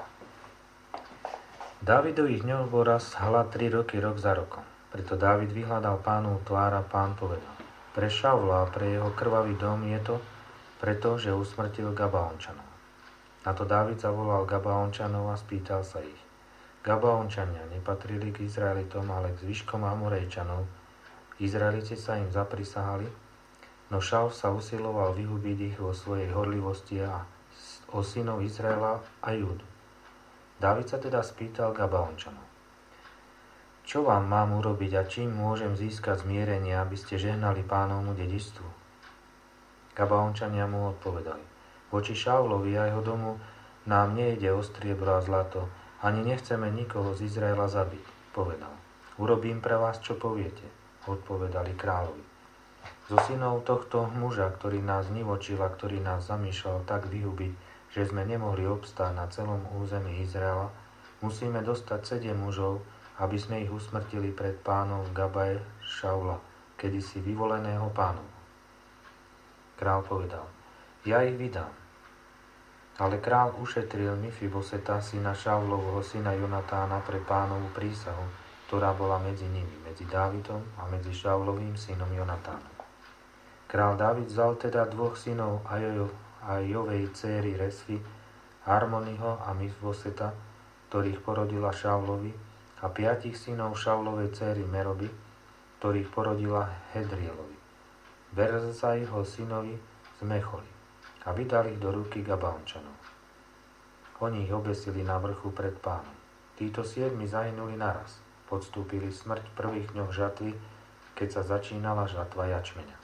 Dávidových dňoch bol raz hlad 3 roky, rok za rokom. Preto Dávid vyhľadal Pánov tvár a Pán povedal, pre Šaula a pre jeho krvavý dom je to, pretože usmrtil Gabaončanov. Na to Dávid zavolal Gabaončanov a spýtal sa ich. Gabaončania nepatrili k Izraelitom, ale k zvyškom Amorejčanov. Izraeliti sa im zaprisahali, no Šaul sa usiloval vyhubiť ich vo svojej horlivosti a o synov Izraela a Júdu. Dávid sa teda spýtal Gabaončanov. Čo vám mám urobiť a čím môžem získať zmierenie, aby ste žehnali Pánovmu dedičstvu? Gabaončania mu odpovedali. Voči Šaulovi a jeho domu nám nejde o striebro a zlato, ani nechceme nikoho z Izraela zabiť, povedal. Urobím pre vás, čo poviete, odpovedali kráľovi. Zo synov tohto muža, ktorý nás nivočil a ktorý nás zamýšľal tak vyhubiť, že sme nemohli obstáť na celom území Izraela, musíme dostať 7 mužov, aby sme ich usmrtili pred pánom v Gabaje Šaula, kedysi vyvoleného pánom. Král povedal, ja ich vydám. Ale král ušetril Mifiboseta, syna Šaulovho, syna Jonatána pre Pánovu prísahu, ktorá bola medzi nimi, medzi Dávidom a medzi Šaulovým synom Jonatánom. Král Dávid vzal teda 2 synov Ajovej céry Resvy, Harmoniho a Mifiboseta, ktorých porodila Šaulovi, a 5 synov Šaulovej céry Meroby, ktorých porodila Hedrielovi, Berzaiho synovi z Mecholi, a vydali ich do ruky Gabaončanov. Oni ich obesili na vrchu pred Pánom. Títo 7 zahynuli naraz, podstúpili smrť v prvých dňoch žatvy, keď sa začínala žatva jačmeňa.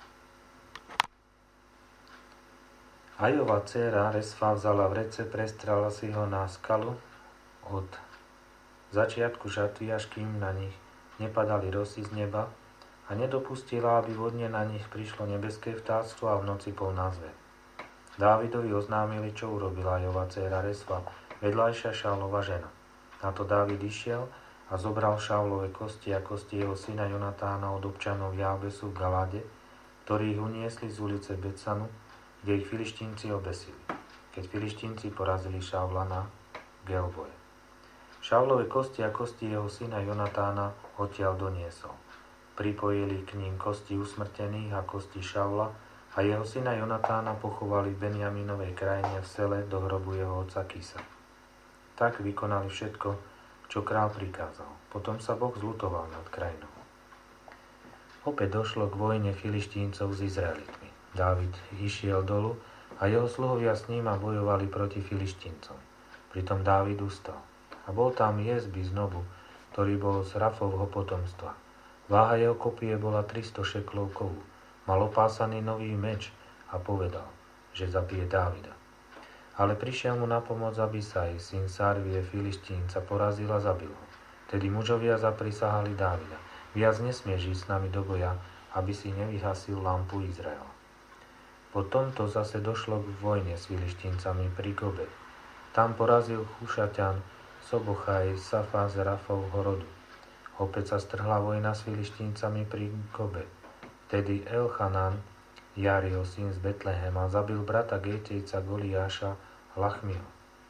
Ajova dcéra Resfa vzala vrece, prestrala si ho na skalu od začiatku žatvy, až kým na nich nepadali rosy z neba, a nedopustila, aby vodne na nich prišlo nebeské vtáctvo a v noci polná zver. Dávidovi oznámili, čo urobila Ajova dcéra Resfa, vedľajšia Šaulova žena. Na to Dávid išiel a zobral Šaulove kosti a kosti jeho syna Jonatána od občanov Jábesu v Galade, ktorí ich uniesli z ulice Betsanu, kde ich Filištínci obesili, keď Filištínci porazili Šaula na Gelboje. Šaulove kosti a kosti jeho syna Jonatána odtiaľ doniesol. Pripojili k ním kosti usmrtených a kosti Šaula a jeho syna Jonatána pochovali v Benjaminovej krajine v Sele do hrobu jeho otca Kisa. Tak vykonali všetko, čo král prikázal. Potom sa Boh zľutoval nad krajinou. Opäť došlo k vojne Filištíncov s Izraelitmi. Dávid išiel dolu a jeho sluhovia s ním a bojovali proti Filištíncom. Pritom Dávid ustal. A bol tam Jezby z Nobu, ktorý bol z Rafovho potomstva. Váha jeho kopie bola 300 šeklov kovu. Mal opásaný nový meč a povedal, že zabije Dávida. Ale prišiel mu na pomoc Abisaj, syn Sarvie Filištínca, porazil a zabil ho. Tedy mužovia zaprisahali Dávida. Viac nesmieš ísť s nami do boja, aby si nevyhasil lampu Izraela. Po tomto zase došlo k vojne s Filištíncami pri Gobe. Tam porazil Chušaťan Sobochaj Safa z Rafovho rodu. Opäť sa strhla vojna s Filištíncami pri Gobe. Vtedy Elchanan, Jariho syn z Betlehema, zabil brata Gejtejca Goliáša Lachmiho.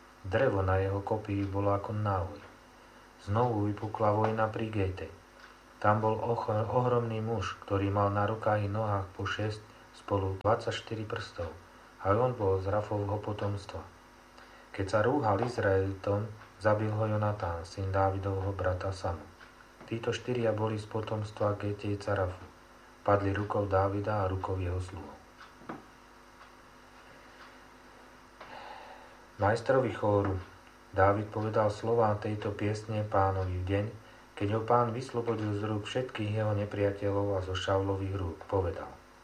Drevo na jeho kopii bolo ako náuj. Znovu vypukla vojna pri Gejtej. Tam bol ohromný muž, ktorý mal na rukách i nohách po 6 spolu 24 prstov. A on bol z Rafovho potomstva. Keď sa rúhal Izraelitom, zabil ho Jonatán, syn Dávidovho brata Samu. Títo 4 boli z potomstva Getejca Rafu. Padli rukou Dávida a rukou jeho sluhov. Majstrovi chóru Dávid povedal slová tejto piesne Pánovi v deň, keď ho Pán vyslobodil z rúk všetkých jeho nepriateľov a zo Šaulových rúk. Povedal: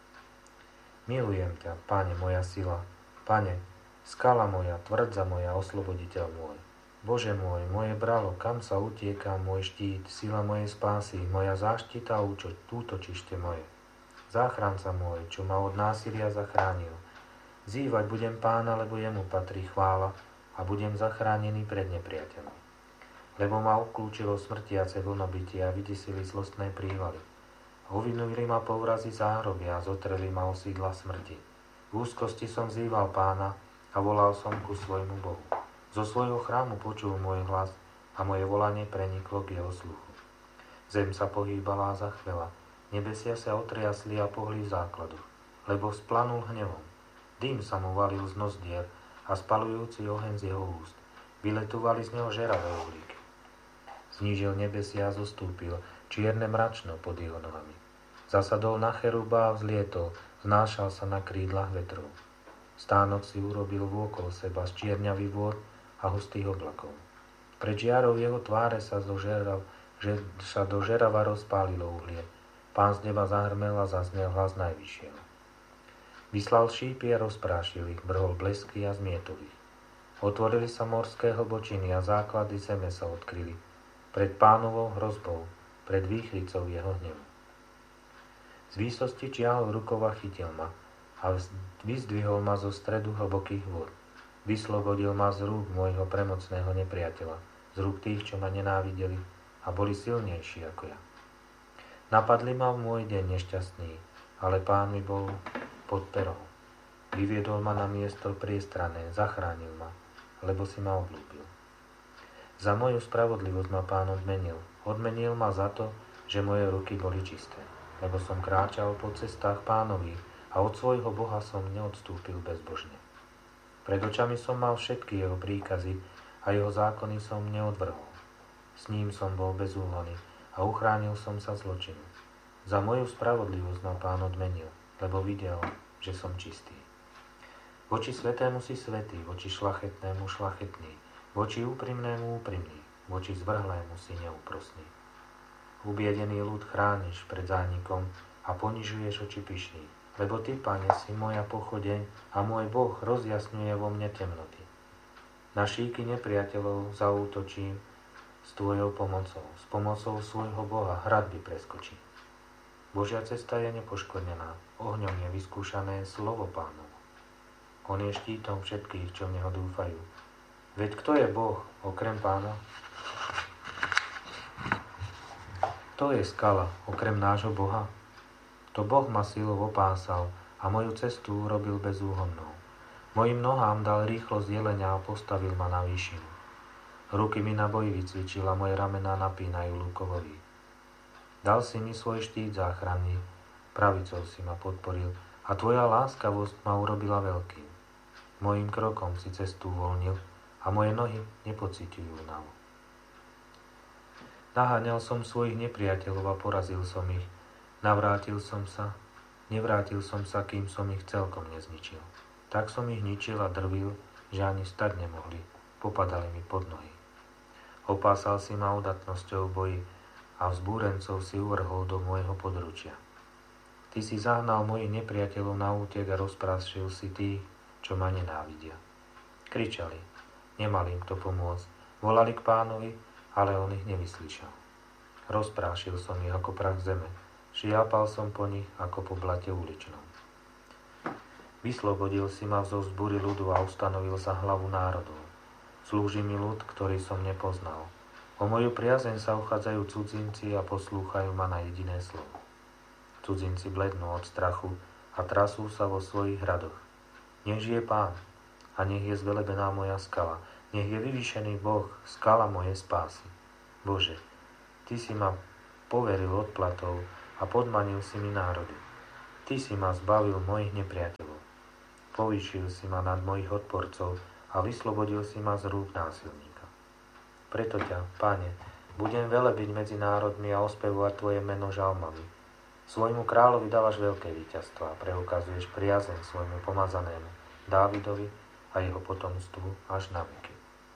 Milujem ťa, Pane, moja sila, Pane, skala moja, tvrdza moja, osloboditeľ môj. Bože môj, moje bralo, kam sa utieka môj štít, sila mojej spásy, moja záštita a útočište moje. Záchranca môj, čo ma od násilia zachránil. Zývať budem Pána, lebo jemu patrí chvála a budem zachránený pred nepriateľom. Lebo ma obklúčilo smrtiace vlnobytie a vydesili zlostné prívaly. Hovinuli ma povrazy záhroby a zotreli ma o sídla smrti. V úzkosti som vzýval Pána a volal som ku svojmu Bohu. Zo svojho chrámu počul môj hlas a moje volanie preniklo k jeho sluchu. Zem sa pohýbala a zachvela, nebesia sa otriasli a pohli v základu, lebo splanul hnevom. Dým sa mu valil z nozdier a spalujúci oheň z jeho úst. Vyletovali z neho žeravé uhlíky. Znížil nebesia a zostúpil, čierne mračno pod jeho nohami. Zasadol na cheruba a vzlietol, znášal sa na krídlach vetrov. Stánok si urobil vôkol seba z čierňavých vôd a hustých oblakov. Pred žiarou jeho tváre sa do žerava rozpálilo uhlie. Pán z neba zahrmel a zaznel hlas najvyššieho. Vyslal šípy a rozprášil ich, vrhol blesky a zmietol ich. Otvorili sa morské hlbočiny a základy zeme sa odkryli. Pred Pánovou hrozbou, pred výchricou jeho hnevu. Z výsosti čiahol rukou a chytil ma a vyzdvihol ma zo stredu hlbokých vôd. Vyslobodil ma z rúk môjho premocného nepriateľa, z rúk tých, čo ma nenávideli a boli silnejší ako ja. Napadli ma v môj deň nešťastný, ale Pán mi bol pod perou. Vyviedol ma na miesto priestrané, zachránil ma, lebo si ma obľúbil. Za moju spravodlivosť ma Pán odmenil. Odmenil ma za to, že moje ruky boli čisté, lebo som kráčal po cestách Pánových a od svojho Boha som neodstúpil bezbožne. Pred očami som mal všetky jeho príkazy a jeho zákony som neodvrhol. S ním som bol bezúhonný a uchránil som sa zločinu. Za moju spravodlivosť ma Pán odmenil, lebo videl, že som čistý. Voči svätému si svätý, voči šlachetnému šlachetný, voči úprimnému úprimný, voči zvrhlému si neúprosný. Ubiedený ľud chrániš pred zánikom a ponižuješ oči pyšných. Lebo Ty, Pane, si moja pochodeň a môj Boh rozjasňuje vo mne temnoty. Na šíky nepriateľov zaútočím s Tvojou pomocou. S pomocou svojho Boha hradby preskočím. Božia cesta je nepoškvrnená, ohňom je vyskúšané slovo Pánovo. On je štítom všetkých, čo v Neho dúfajú. Veď kto je Boh okrem Pána? Kto je skala okrem nášho Boha? To Boh ma silou opásal a moju cestu urobil bezúhonnou. Mojim nohám dal rýchlosť jelenia a postavil ma na výšinu. Ruky mi na boji vycvičil a moje ramená napínajú lukovový. Dal si mi svoj štít záchranný, pravicou si ma podporil a Tvoja láskavosť ma urobila veľkým. Mojím krokom si cestu uvoľnil a moje nohy nepociťujú únavu. Naháňal som svojich nepriateľov a porazil som ich. Nevrátil som sa, kým som ich celkom nezničil. Tak som ich ničil a drvil, že ani stať nemohli, popadali mi pod nohy. Opásal si ma udatnosťou v boji a vzbúrencov si uvrhol do môjho područia. Ty si zahnal mojich nepriateľov na útek a rozprášil si tých, čo ma nenávidia. Kričali, nemali im kto pomôcť, volali k Pánovi, ale on ich nevyslyšal. Rozprášil som ich ako prach zeme, šiapal som po nich ako po blate uličnom. Vyslobodil si ma zo vzbúry ľudu a ustanovil za hlavu národov. Slúži mi ľud, ktorý som nepoznal. O moju priazeň sa uchádzajú cudzinci a poslúchajú ma na jediné slovo. Cudzinci blednú od strachu a trasú sa vo svojich hradoch. Nech žije Pán a nech je zvelebená moja skala. Nech je vyvýšený Boh, skala mojej spásy. Bože, Ty si ma poveril odplatou a podmanil si mi národy. Ty si ma zbavil mojich nepriateľov. Povýšil si ma nad mojich odporcov a vyslobodil si ma z rúk násilníka. Preto ťa, Pane, budem velebiť medzi národmi a ospevovať Tvoje meno žalmami. Svojmu kráľovi dávaš veľké víťazstvo a preukazuješ priazeň svojmu pomazanému Dávidovi a jeho potomstvu až na veky.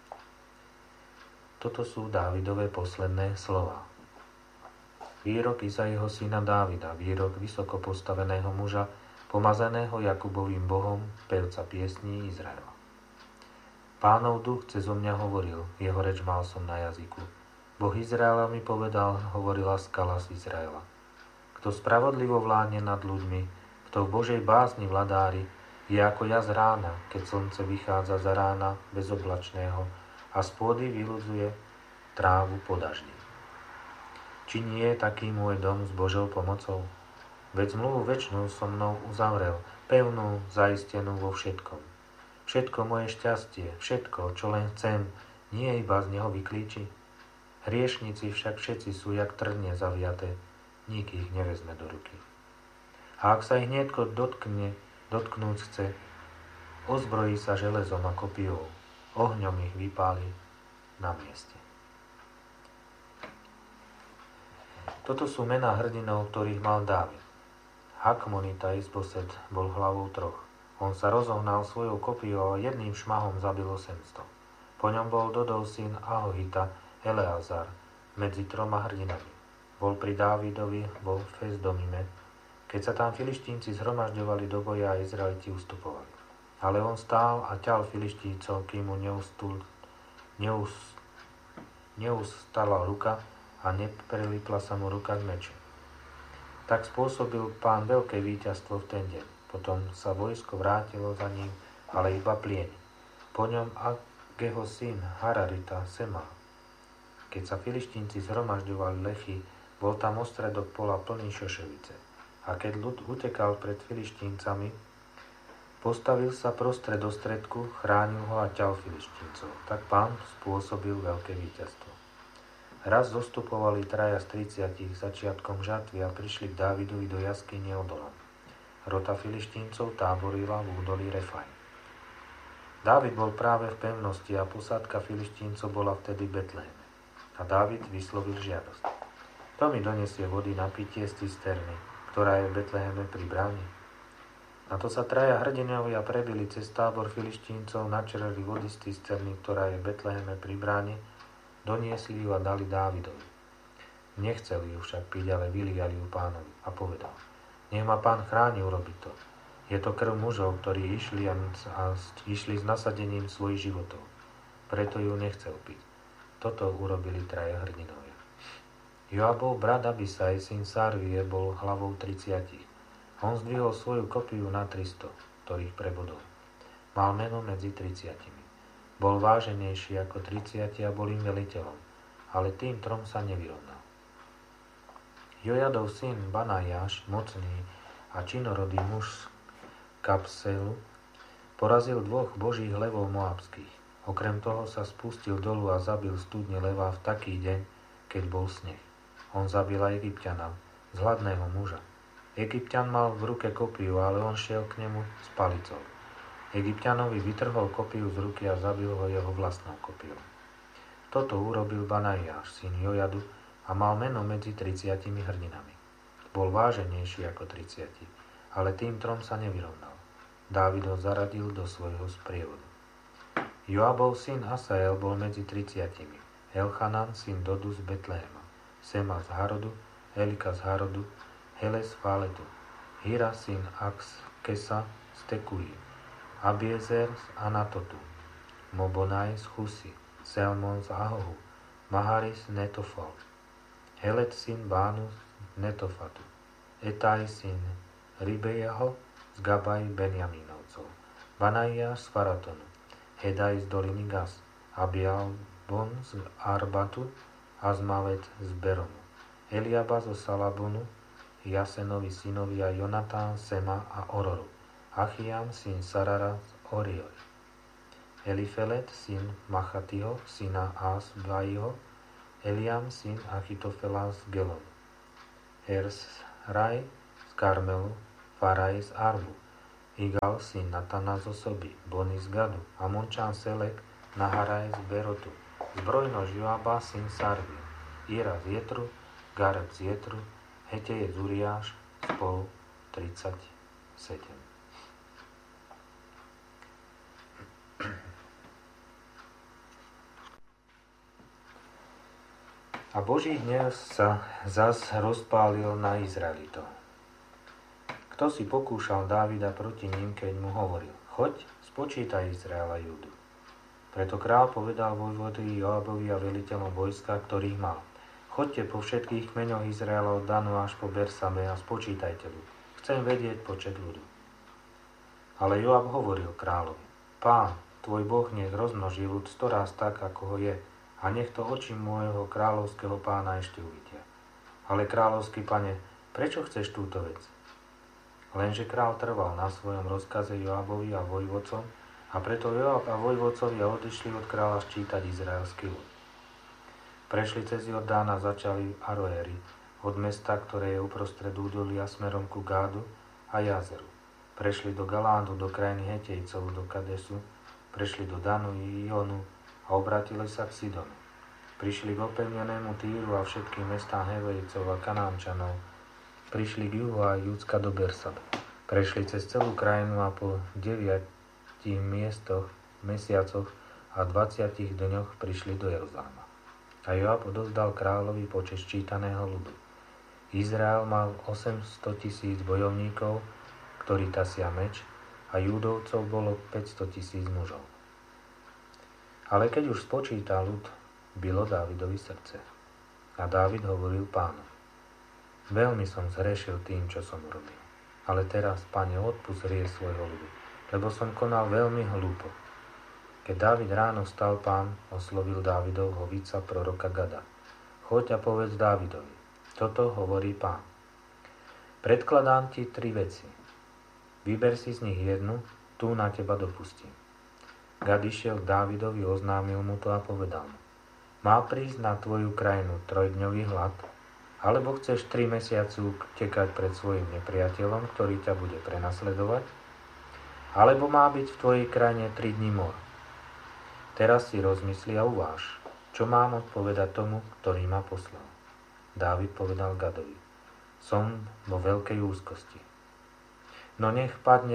Toto sú Dávidové posledné slová. Výrok Izaiho syna Dávida, výrok vysoko postaveného muža, pomazaného Jakubovým Bohom, pevca piesní Izraela. Pánov duch cezo mňa hovoril, jeho reč mal som na jazyku. Boh Izraela mi povedal, hovorila skala z Izraela. Kto spravodlivo vládne nad ľuďmi, kto v Božej bázni vladári, je ako jas rána, keď slnce vychádza za rána bezoblačného a z pôdy vyludzuje trávu po daždi. Či nie je taký môj dom s Božou pomocou? Veď zmluvu večnú so mnou uzavrel, pevnú, zaistenú vo všetkom. Všetko moje šťastie, všetko, čo len chcem, nie iba z neho vyklíči. Hriešnici však všetci sú jak trnie zaviaté, nik ich nevezme do ruky. A ak sa ich hneďko dotknúť chce, ozbrojí sa železom a kopijou, ohňom ich vypáli na mieste. Toto sú mená hrdinov, ktorých mal Dávid. Hakmonita Isboset bol hlavou troch. On sa rozohnal svojou kopijou a jedným šmahom zabil 800. Po ňom bol Dodov syn Ahohita Eleazar medzi 3 hrdinami. Bol pri Dávidovi vo Fesdomime, keď sa tam Filištínci zhromažďovali do boja a Izraeliti ustupovali. Ale on stál a ťal Filištíncov, kým mu neustala ruka a neprelipla sa mu ruka k meču. Tak spôsobil Pán veľké víťazstvo v ten deň. Potom sa vojsko vrátilo za ním, ale iba plieň. Po ňom Ageho syn Hararita Sema. Keď sa Filištínci zhromažďovali lechy, bol tam ostredok pola plný šoševice. A keď ľud utekal pred Filištíncami, postavil sa prostred ostredku, chránil ho a ťal Filištíncov. Tak Pán spôsobil veľké víťazstvo. Raz zostupovali 3 z 30 začiatkom žatvy a prišli k Dávidovi do jaskyne Odolam. Rota Filištíncov táborila v údolí Refaj. Dávid bol práve v pevnosti a posádka Filištíncov bola vtedy v Betleheme. A Dávid vyslovil žiadosť. To mi donesie vody na pitie z cisterny, ktorá je v Betleheme pri bráne. Na to sa 3 hrdinovia prebili cez tábor Filištíncov, načerali vody z cisterny, ktorá je v Betleheme pri bráne, doniesli ju a dali Dávidovi. Nechceli ju však piť, ale vyliali ju Pánovi a povedal: Nech ma Pán chráni urobiť to. Je to krv mužov, ktorí išli s nasadením svojich životov. Preto ju nechcel piť. Toto urobili 3 hrdinovia. Joabov brat Abisaj, syn Sarvie, bol hlavou 30. On zdvihol svoju kopiu na 300, ktorých prebodol. Mal meno medzi 30. Bol váženejší ako 30 a bol im veliteľom, ale tým 3 sa nevyrovnal. Jojadov syn Banajáš, mocný a činorodý muž z Kapselu, porazil 2 božích levov moabských. Okrem toho sa spustil dolu a zabil studne leva v taký deň, keď bol sneh. On zabil aj Egypťana, zhladného muža. Egypťan mal v ruke kopiu, ale on šiel k nemu s palicou. Egypťanovi vytrhol kopiu z ruky a zabil ho jeho vlastnou kopiou. Toto urobil Banajáš, syn Jojadu, a mal meno medzi 30 hrdinami. Bol váženejší ako 30, ale tým 3 sa nevyrovnal. Dávid ho zaradil do svojho sprievodu. Joabov syn Asael bol medzi 30, Elchanan syn Dodu z Betlehema, Sema z Harodu, Elika z Harodu, Heles z Fáletu, Hira syn Akskesa z Tekuji, Abiezer z Anatotu, Mobonaj z Chusy, Selmon z Ahohu, Maharis z Netofal, Helet syn Bánu z Netofatu, Etaj syn Ribejaho z Gabaj Benjamínovcov, Banajáš z Faratonu, Hedaj z doliny Gas, Abialbon z Arbatu, Azmavet z Beromu, Eliaba zo Salabonu, Jasenovi synovia Jonatán, Sema a Ororu, Achiam syn Sarara z Orioj, Elifelet syn Machatiho, syna Asbaiho, Eliam syn Achitofela z Gelonu, Ersraj z Karmelu, Faraj z Arbu, Igal syn Natana z Osoby, Boni z Gadu, Amončan Selek, Naharaj z Berotu, zbrojnož Joaba syn Sarvia, Ira z Jetru, Gareb z Jetru, Heteje z Uriáš, spolu 37. A Boží hnev sa zas rozpálil na Izraelitov. Kto si pokúšal Dávida proti ním, keď mu hovoril: choď, spočítaj Izraela Júdu. Preto král povedal vojvodovi Joabovi a veliteľom vojska, ktorých mal: choďte po všetkých kmeňoch Izraela od Danu až po Bersabe a spočítajte ľud. Chcem vedieť počet ľudu. Ale Joab hovoril kráľovi: Pán, tvoj Boh nech rozmnoží ľud 100 raz tak, ako ho je, a nech to oči môjho kráľovského pána ešte uvidia. Ale kráľovský pane, prečo chceš túto vec? Lenže kráľ trval na svojom rozkaze Joabovi a vojvodcom, a preto Joab a vojvodcovia odišli od kráľa ščítať izraelský ľud. Prešli cez Jordán a začali Aroéry, od mesta, ktoré je uprostred údolia smerom ku Gádu a Jazeru. Prešli do Galádu, do krajiny Hetejcov, do Kadesu, prešli do Danu i Ionu a obrátili sa k Sidonu. Prišli k opevnenému Týru a všetkým mestám Hevejcov a Kanánčanov. Prišli k juhu a Judska do Bersabe. Prešli cez celú krajinu a po 9 mesiacoch a 20 dňoch prišli do Jeruzalema. A Joab odovzdal kráľovi počet ščítaného ľudu. Izrael mal 800 000 bojovníkov, ktorí tasia meč, a Júdovcov bolo 500 000 mužov. Ale keď už spočítal ľud, bylo Dávidovi srdce. A Dávid hovoril Pánu: veľmi som zhrešil tým, čo som urobil. Ale teraz, Pane, odpusť hriech svojho ľudu, lebo som konal veľmi hlúpo. Keď Dávid ráno vstal, Pán oslovil Dávidovho víca proroka Gada: choď a povedz Dávidovi, toto hovorí Pán. Predkladám ti 3 veci. Vyber si z nich jednu, tú na teba dopustím. Gad išiel k Dávidovi, oznámil mu to a povedal mu: má prísť na tvoju krajinu 3-dňový hlad, alebo chceš 3 mesiace utekať pred svojim nepriateľom, ktorý ťa bude prenasledovať, alebo má byť v tvojej krajine 3 dní mor. Teraz si rozmysli a uváž, čo mám odpovedať tomu, ktorý ma poslal. Dávid povedal Gadovi: som vo veľkej úzkosti. No nech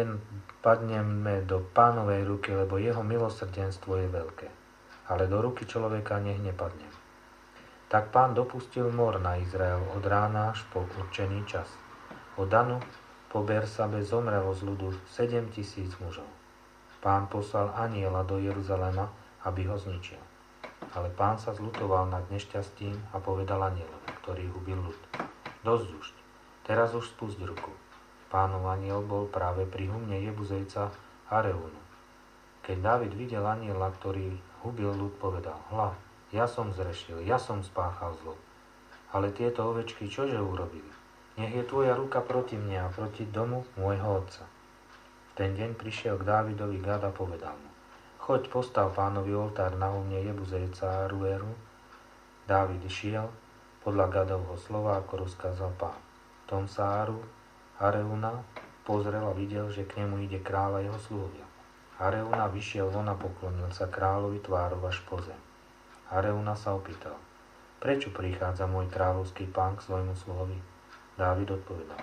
padneme do Pánovej ruky, lebo jeho milosrdenstvo je veľké. Ale do ruky človeka nech nepadnem. Tak Pán dopustil mor na Izrael od rána až po určený čas. Od Danu po Bersabe zomrelo z ľudu 7 000 mužov. Pán poslal anjela do Jeruzalema, aby ho zničil. Ale Pán sa zľutoval nad nešťastím a povedal anjelovi, ktorý hubil ľud: dosť už, teraz už spusť ruku. Pánov anjel bol práve pri humne Jebuzejca Areúnu. Keď Dávid videl anjela, ktorý hubil ľud, povedal: hľa, ja som zrešil, ja som spáchal zlo. Ale tieto ovečky čože urobili? Nech je tvoja ruka proti mne a proti domu môjho otca. V ten deň prišiel k Dávidovi Gad a povedal mu: choď, postav Pánovi oltár na humne Jebuzejca Aruéru. Dávid išiel podľa Gadovho slova, ako rozkázal Pán. Tom sa Areúna pozrel a videl, že k nemu ide kráľ a jeho sluhovia. Areúna vyšiel von a poklonil sa kráľovi tvárou až po zem. Areúna sa opýtal: prečo prichádza môj kráľovský pán k svojmu sluhovi? Dávid odpovedal: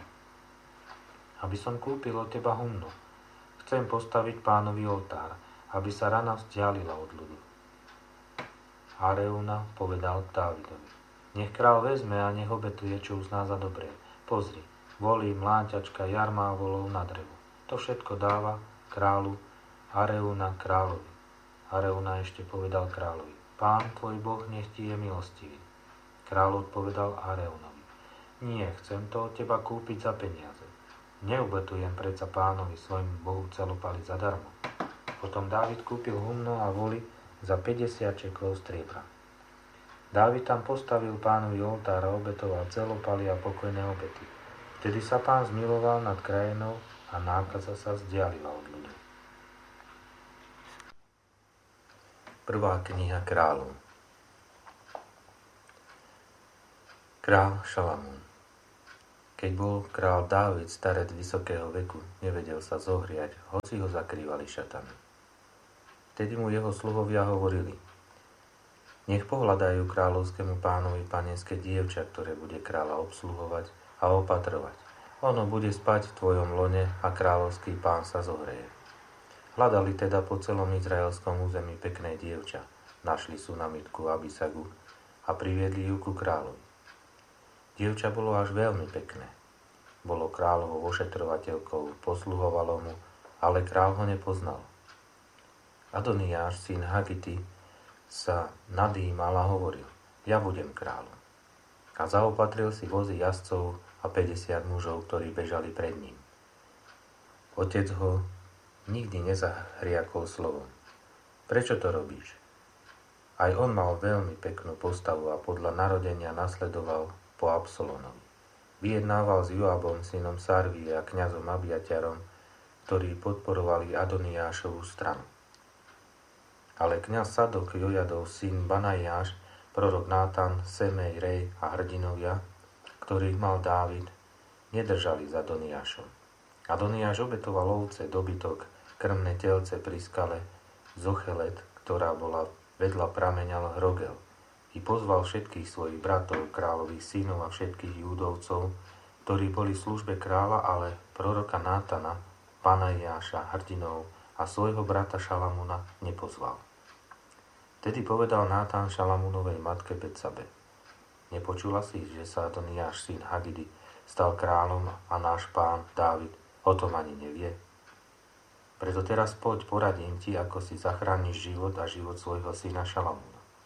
aby som kúpil od teba humno. Chcem postaviť Pánovi oltár, aby sa rana vzdialila od ľudu. Areúna povedal k Dávidovi: nech kráľ vezme a nech obetuje, čo uzná za dobré. Pozri, volí, mláťačka, jarma a volov na drevo. To všetko dáva kráľu Areúna kráľovi. Areúna ešte povedal kráľovi: Pán tvoj Boh nech ti je milostivý. Kráľ odpovedal Areúnovi: nie, chcem to od teba kúpiť za peniaze. Neubetujem predsa Pánovi svojmu Bohu celopaliť zadarmo. Potom Dávid kúpil humno a voli za 50 šeklov striebra. Dávid tam postavil Pánovi oltár a obetoval celopaly a pokojné obety. Vtedy sa Pán zmiloval nad krajinou a nákaza sa vzdialila od ľudí. Prvá kniha kráľov. Kráľ Šalamún. Keď bol král Dávid starec vysokého veku, nevedel sa zohriať, hoci ho zakrývali šatami. Vtedy mu jeho sluhovia hovorili: nech pohľadajú kráľovskému pánovi panenské dievča, ktoré bude kráľa obsluhovať a opatrovať. Ono bude spať v tvojom lone a kráľovský pán sa zohreje. Hľadali teda po celom izraelskom území pekné dievča. Našli Sunamitku Abisagu a priviedli ju ku kráľovi. Dievča bolo až veľmi pekné. Bolo kráľovou ošetrovateľkou, posluhovalo mu, ale kráľ ho nepoznal. Adoniáš, syn Hagity, sa nadýmal a hovoril: ja budem kráľom. A zaopatril si vozy jazdcov a 50 mužov, ktorí bežali pred ním. Otec ho nikdy nezahriakol slovom: prečo to robíš? Aj on mal veľmi peknú postavu a podľa narodenia nasledoval po Absalónovi. Vyjednával s Joabom, synom Sarvie, a kňazom Abiaťarom, ktorí podporovali Adoniášovu stranu. Ale kňaz Sadok, Jojadov syn Banajáš, prorok Nátan, Semej, Rej a hrdinovia, ktorých mal Dávid, nedržali za Adoniášom. Adoniáš obetoval ovce, dobytok, krmné telce pri skale Zochelet, ktorá bola vedľa prameňa Rogel, i pozval všetkých svojich bratov, kráľových synov a všetkých Júdovcov, ktorí boli v službe kráľa, ale proroka Nátana, Banajáša, hrdinov a svojho brata Šalamúna nepozval. Tedy povedal Nátan Šalamúnovej matke Betsabe: nepočula si, že sa Adoniáš, syn Hagidy, stal kráľom a náš pán Dávid o tom ani nevie? Preto teraz poď, poradím ti, ako si zachrániš život a život svojho syna Šalamúna.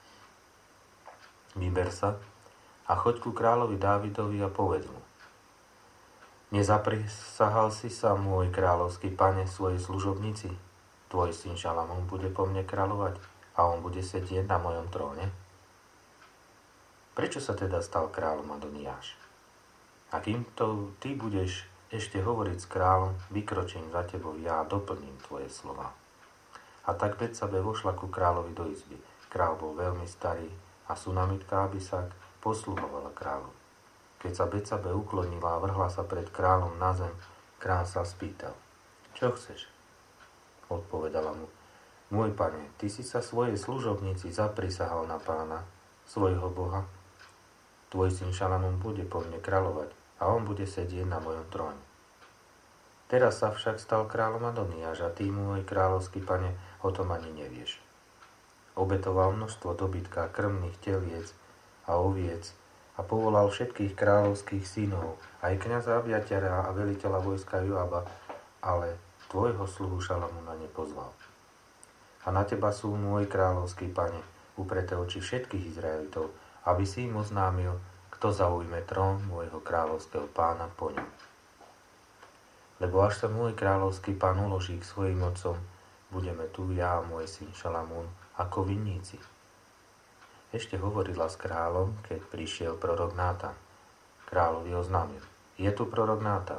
Vyber sa a choď ku kráľovi Dávidovi a povedz mu: nezaprisahal si sa, môj kráľovský pane, svojej služobnici? Tvoj syn Šalamún bude po mne kráľovať a on bude sedieť na mojom tróne? Prečo sa teda stal kráľom Adoniáš? A kým to ty budeš ešte hovoriť s kráľom, vykročím za tebou ja a doplním tvoje slova. A tak Betsabe vošla ku kráľovi do izby. Kráľ bol veľmi starý a Sunamitka Abisag posluhovala kráľovi. Keď sa Betsabe uklonila a vrhla sa pred kráľom na zem, kráľ sa spýtal: čo chceš? Odpovedala mu: môj pane, ty si sa svojej služobnici zaprisahal na pána, svojho boha. Tvoj syn Šalamún bude po mne kráľovať a on bude sedieť na mojom tróne. Teraz sa však stal kráľom Adoniáš a ty, môj kráľovský pane, o tom ani nevieš. Obetoval množstvo dobytka, krmných teliec a oviec a povolal všetkých kráľovských synov, aj kňaza Abiaťara a veliteľa vojska Joaba, ale tvojho sluhu Šalamúna nepozval. A na teba sú, môj kráľovský pane, upreté oči všetkých Izraelitov, aby si im oznámil, kto zaujme trón môjho kráľovského pána po ňom. Lebo až sa môj kráľovský pán uloží k svojim otcom, budeme tu ja a môj syn Šalamún ako vinníci. Ešte hovorila s kráľom, keď prišiel prorok Nátan. Kráľovi oznámil: je tu prorok Nátan.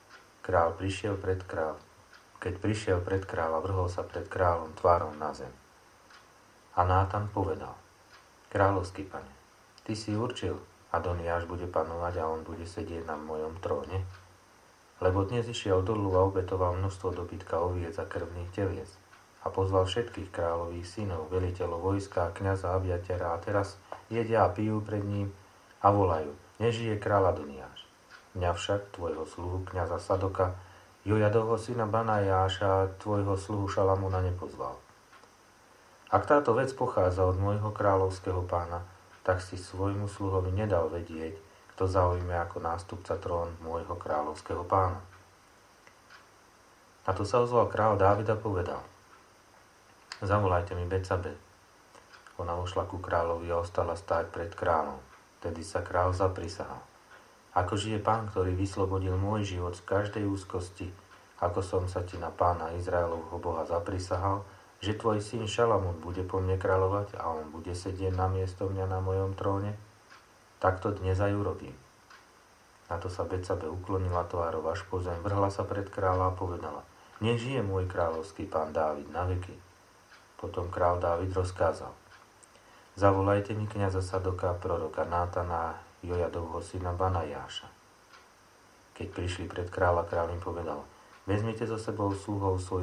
Keď prišiel pred kráľa, vrhol sa pred kráľom tvárom na zem. A Nátan povedal: kráľovský pane, ty si určil, Adoniáš bude panovať a on bude sedieť na mojom tróne? Lebo dnes išiel dolu a obetoval množstvo dobytka, oviec a krvných teliec a pozval všetkých kráľových synov, veliteľov vojska a kňaza Abiaťara a teraz jedia a pijú pred ním a volajú: nežije kráľ Adoniáš. Mňa však, tvojho sluhu kňaza Sadoka, Jojadovho syna Banajáša a tvojho sluhu Šalamúna nepozval. Ak táto vec pochádza od môjho kráľovského pána, tak si svojmu sluhovi nedal vedieť, kto zaujme ako nástupca trón môjho kráľovského pána. A tu sa ozval kráľ Dávid a povedal: zavolajte mi Betsabe. Ona ušla ku kráľovi a ostala stáť pred kráľom. Tedy sa kráľ zaprisahal: ako žije pán, ktorý vyslobodil môj život z každej úzkosti, ako som sa ti na pána Izraelovho Boha zaprisahal, že tvoj syn Šalamún bude po mne kráľovať a on bude sedieť na miesto mňa na mojom tróne, tak to dnes aj urobím. Na to sa Betsabe uklonila tvárou až po zem, vrhla sa pred kráľa a povedala: nech žije môj kráľovský pán Dávid na veky. Potom kráľ Dávid rozkázal: zavolajte mi kňaza Sadoka, proroka Nátana a Jojadovho syna Banajáša. Keď prišli pred kráľa, kráľ im povedal: Vezmite so sebou sluhov svojich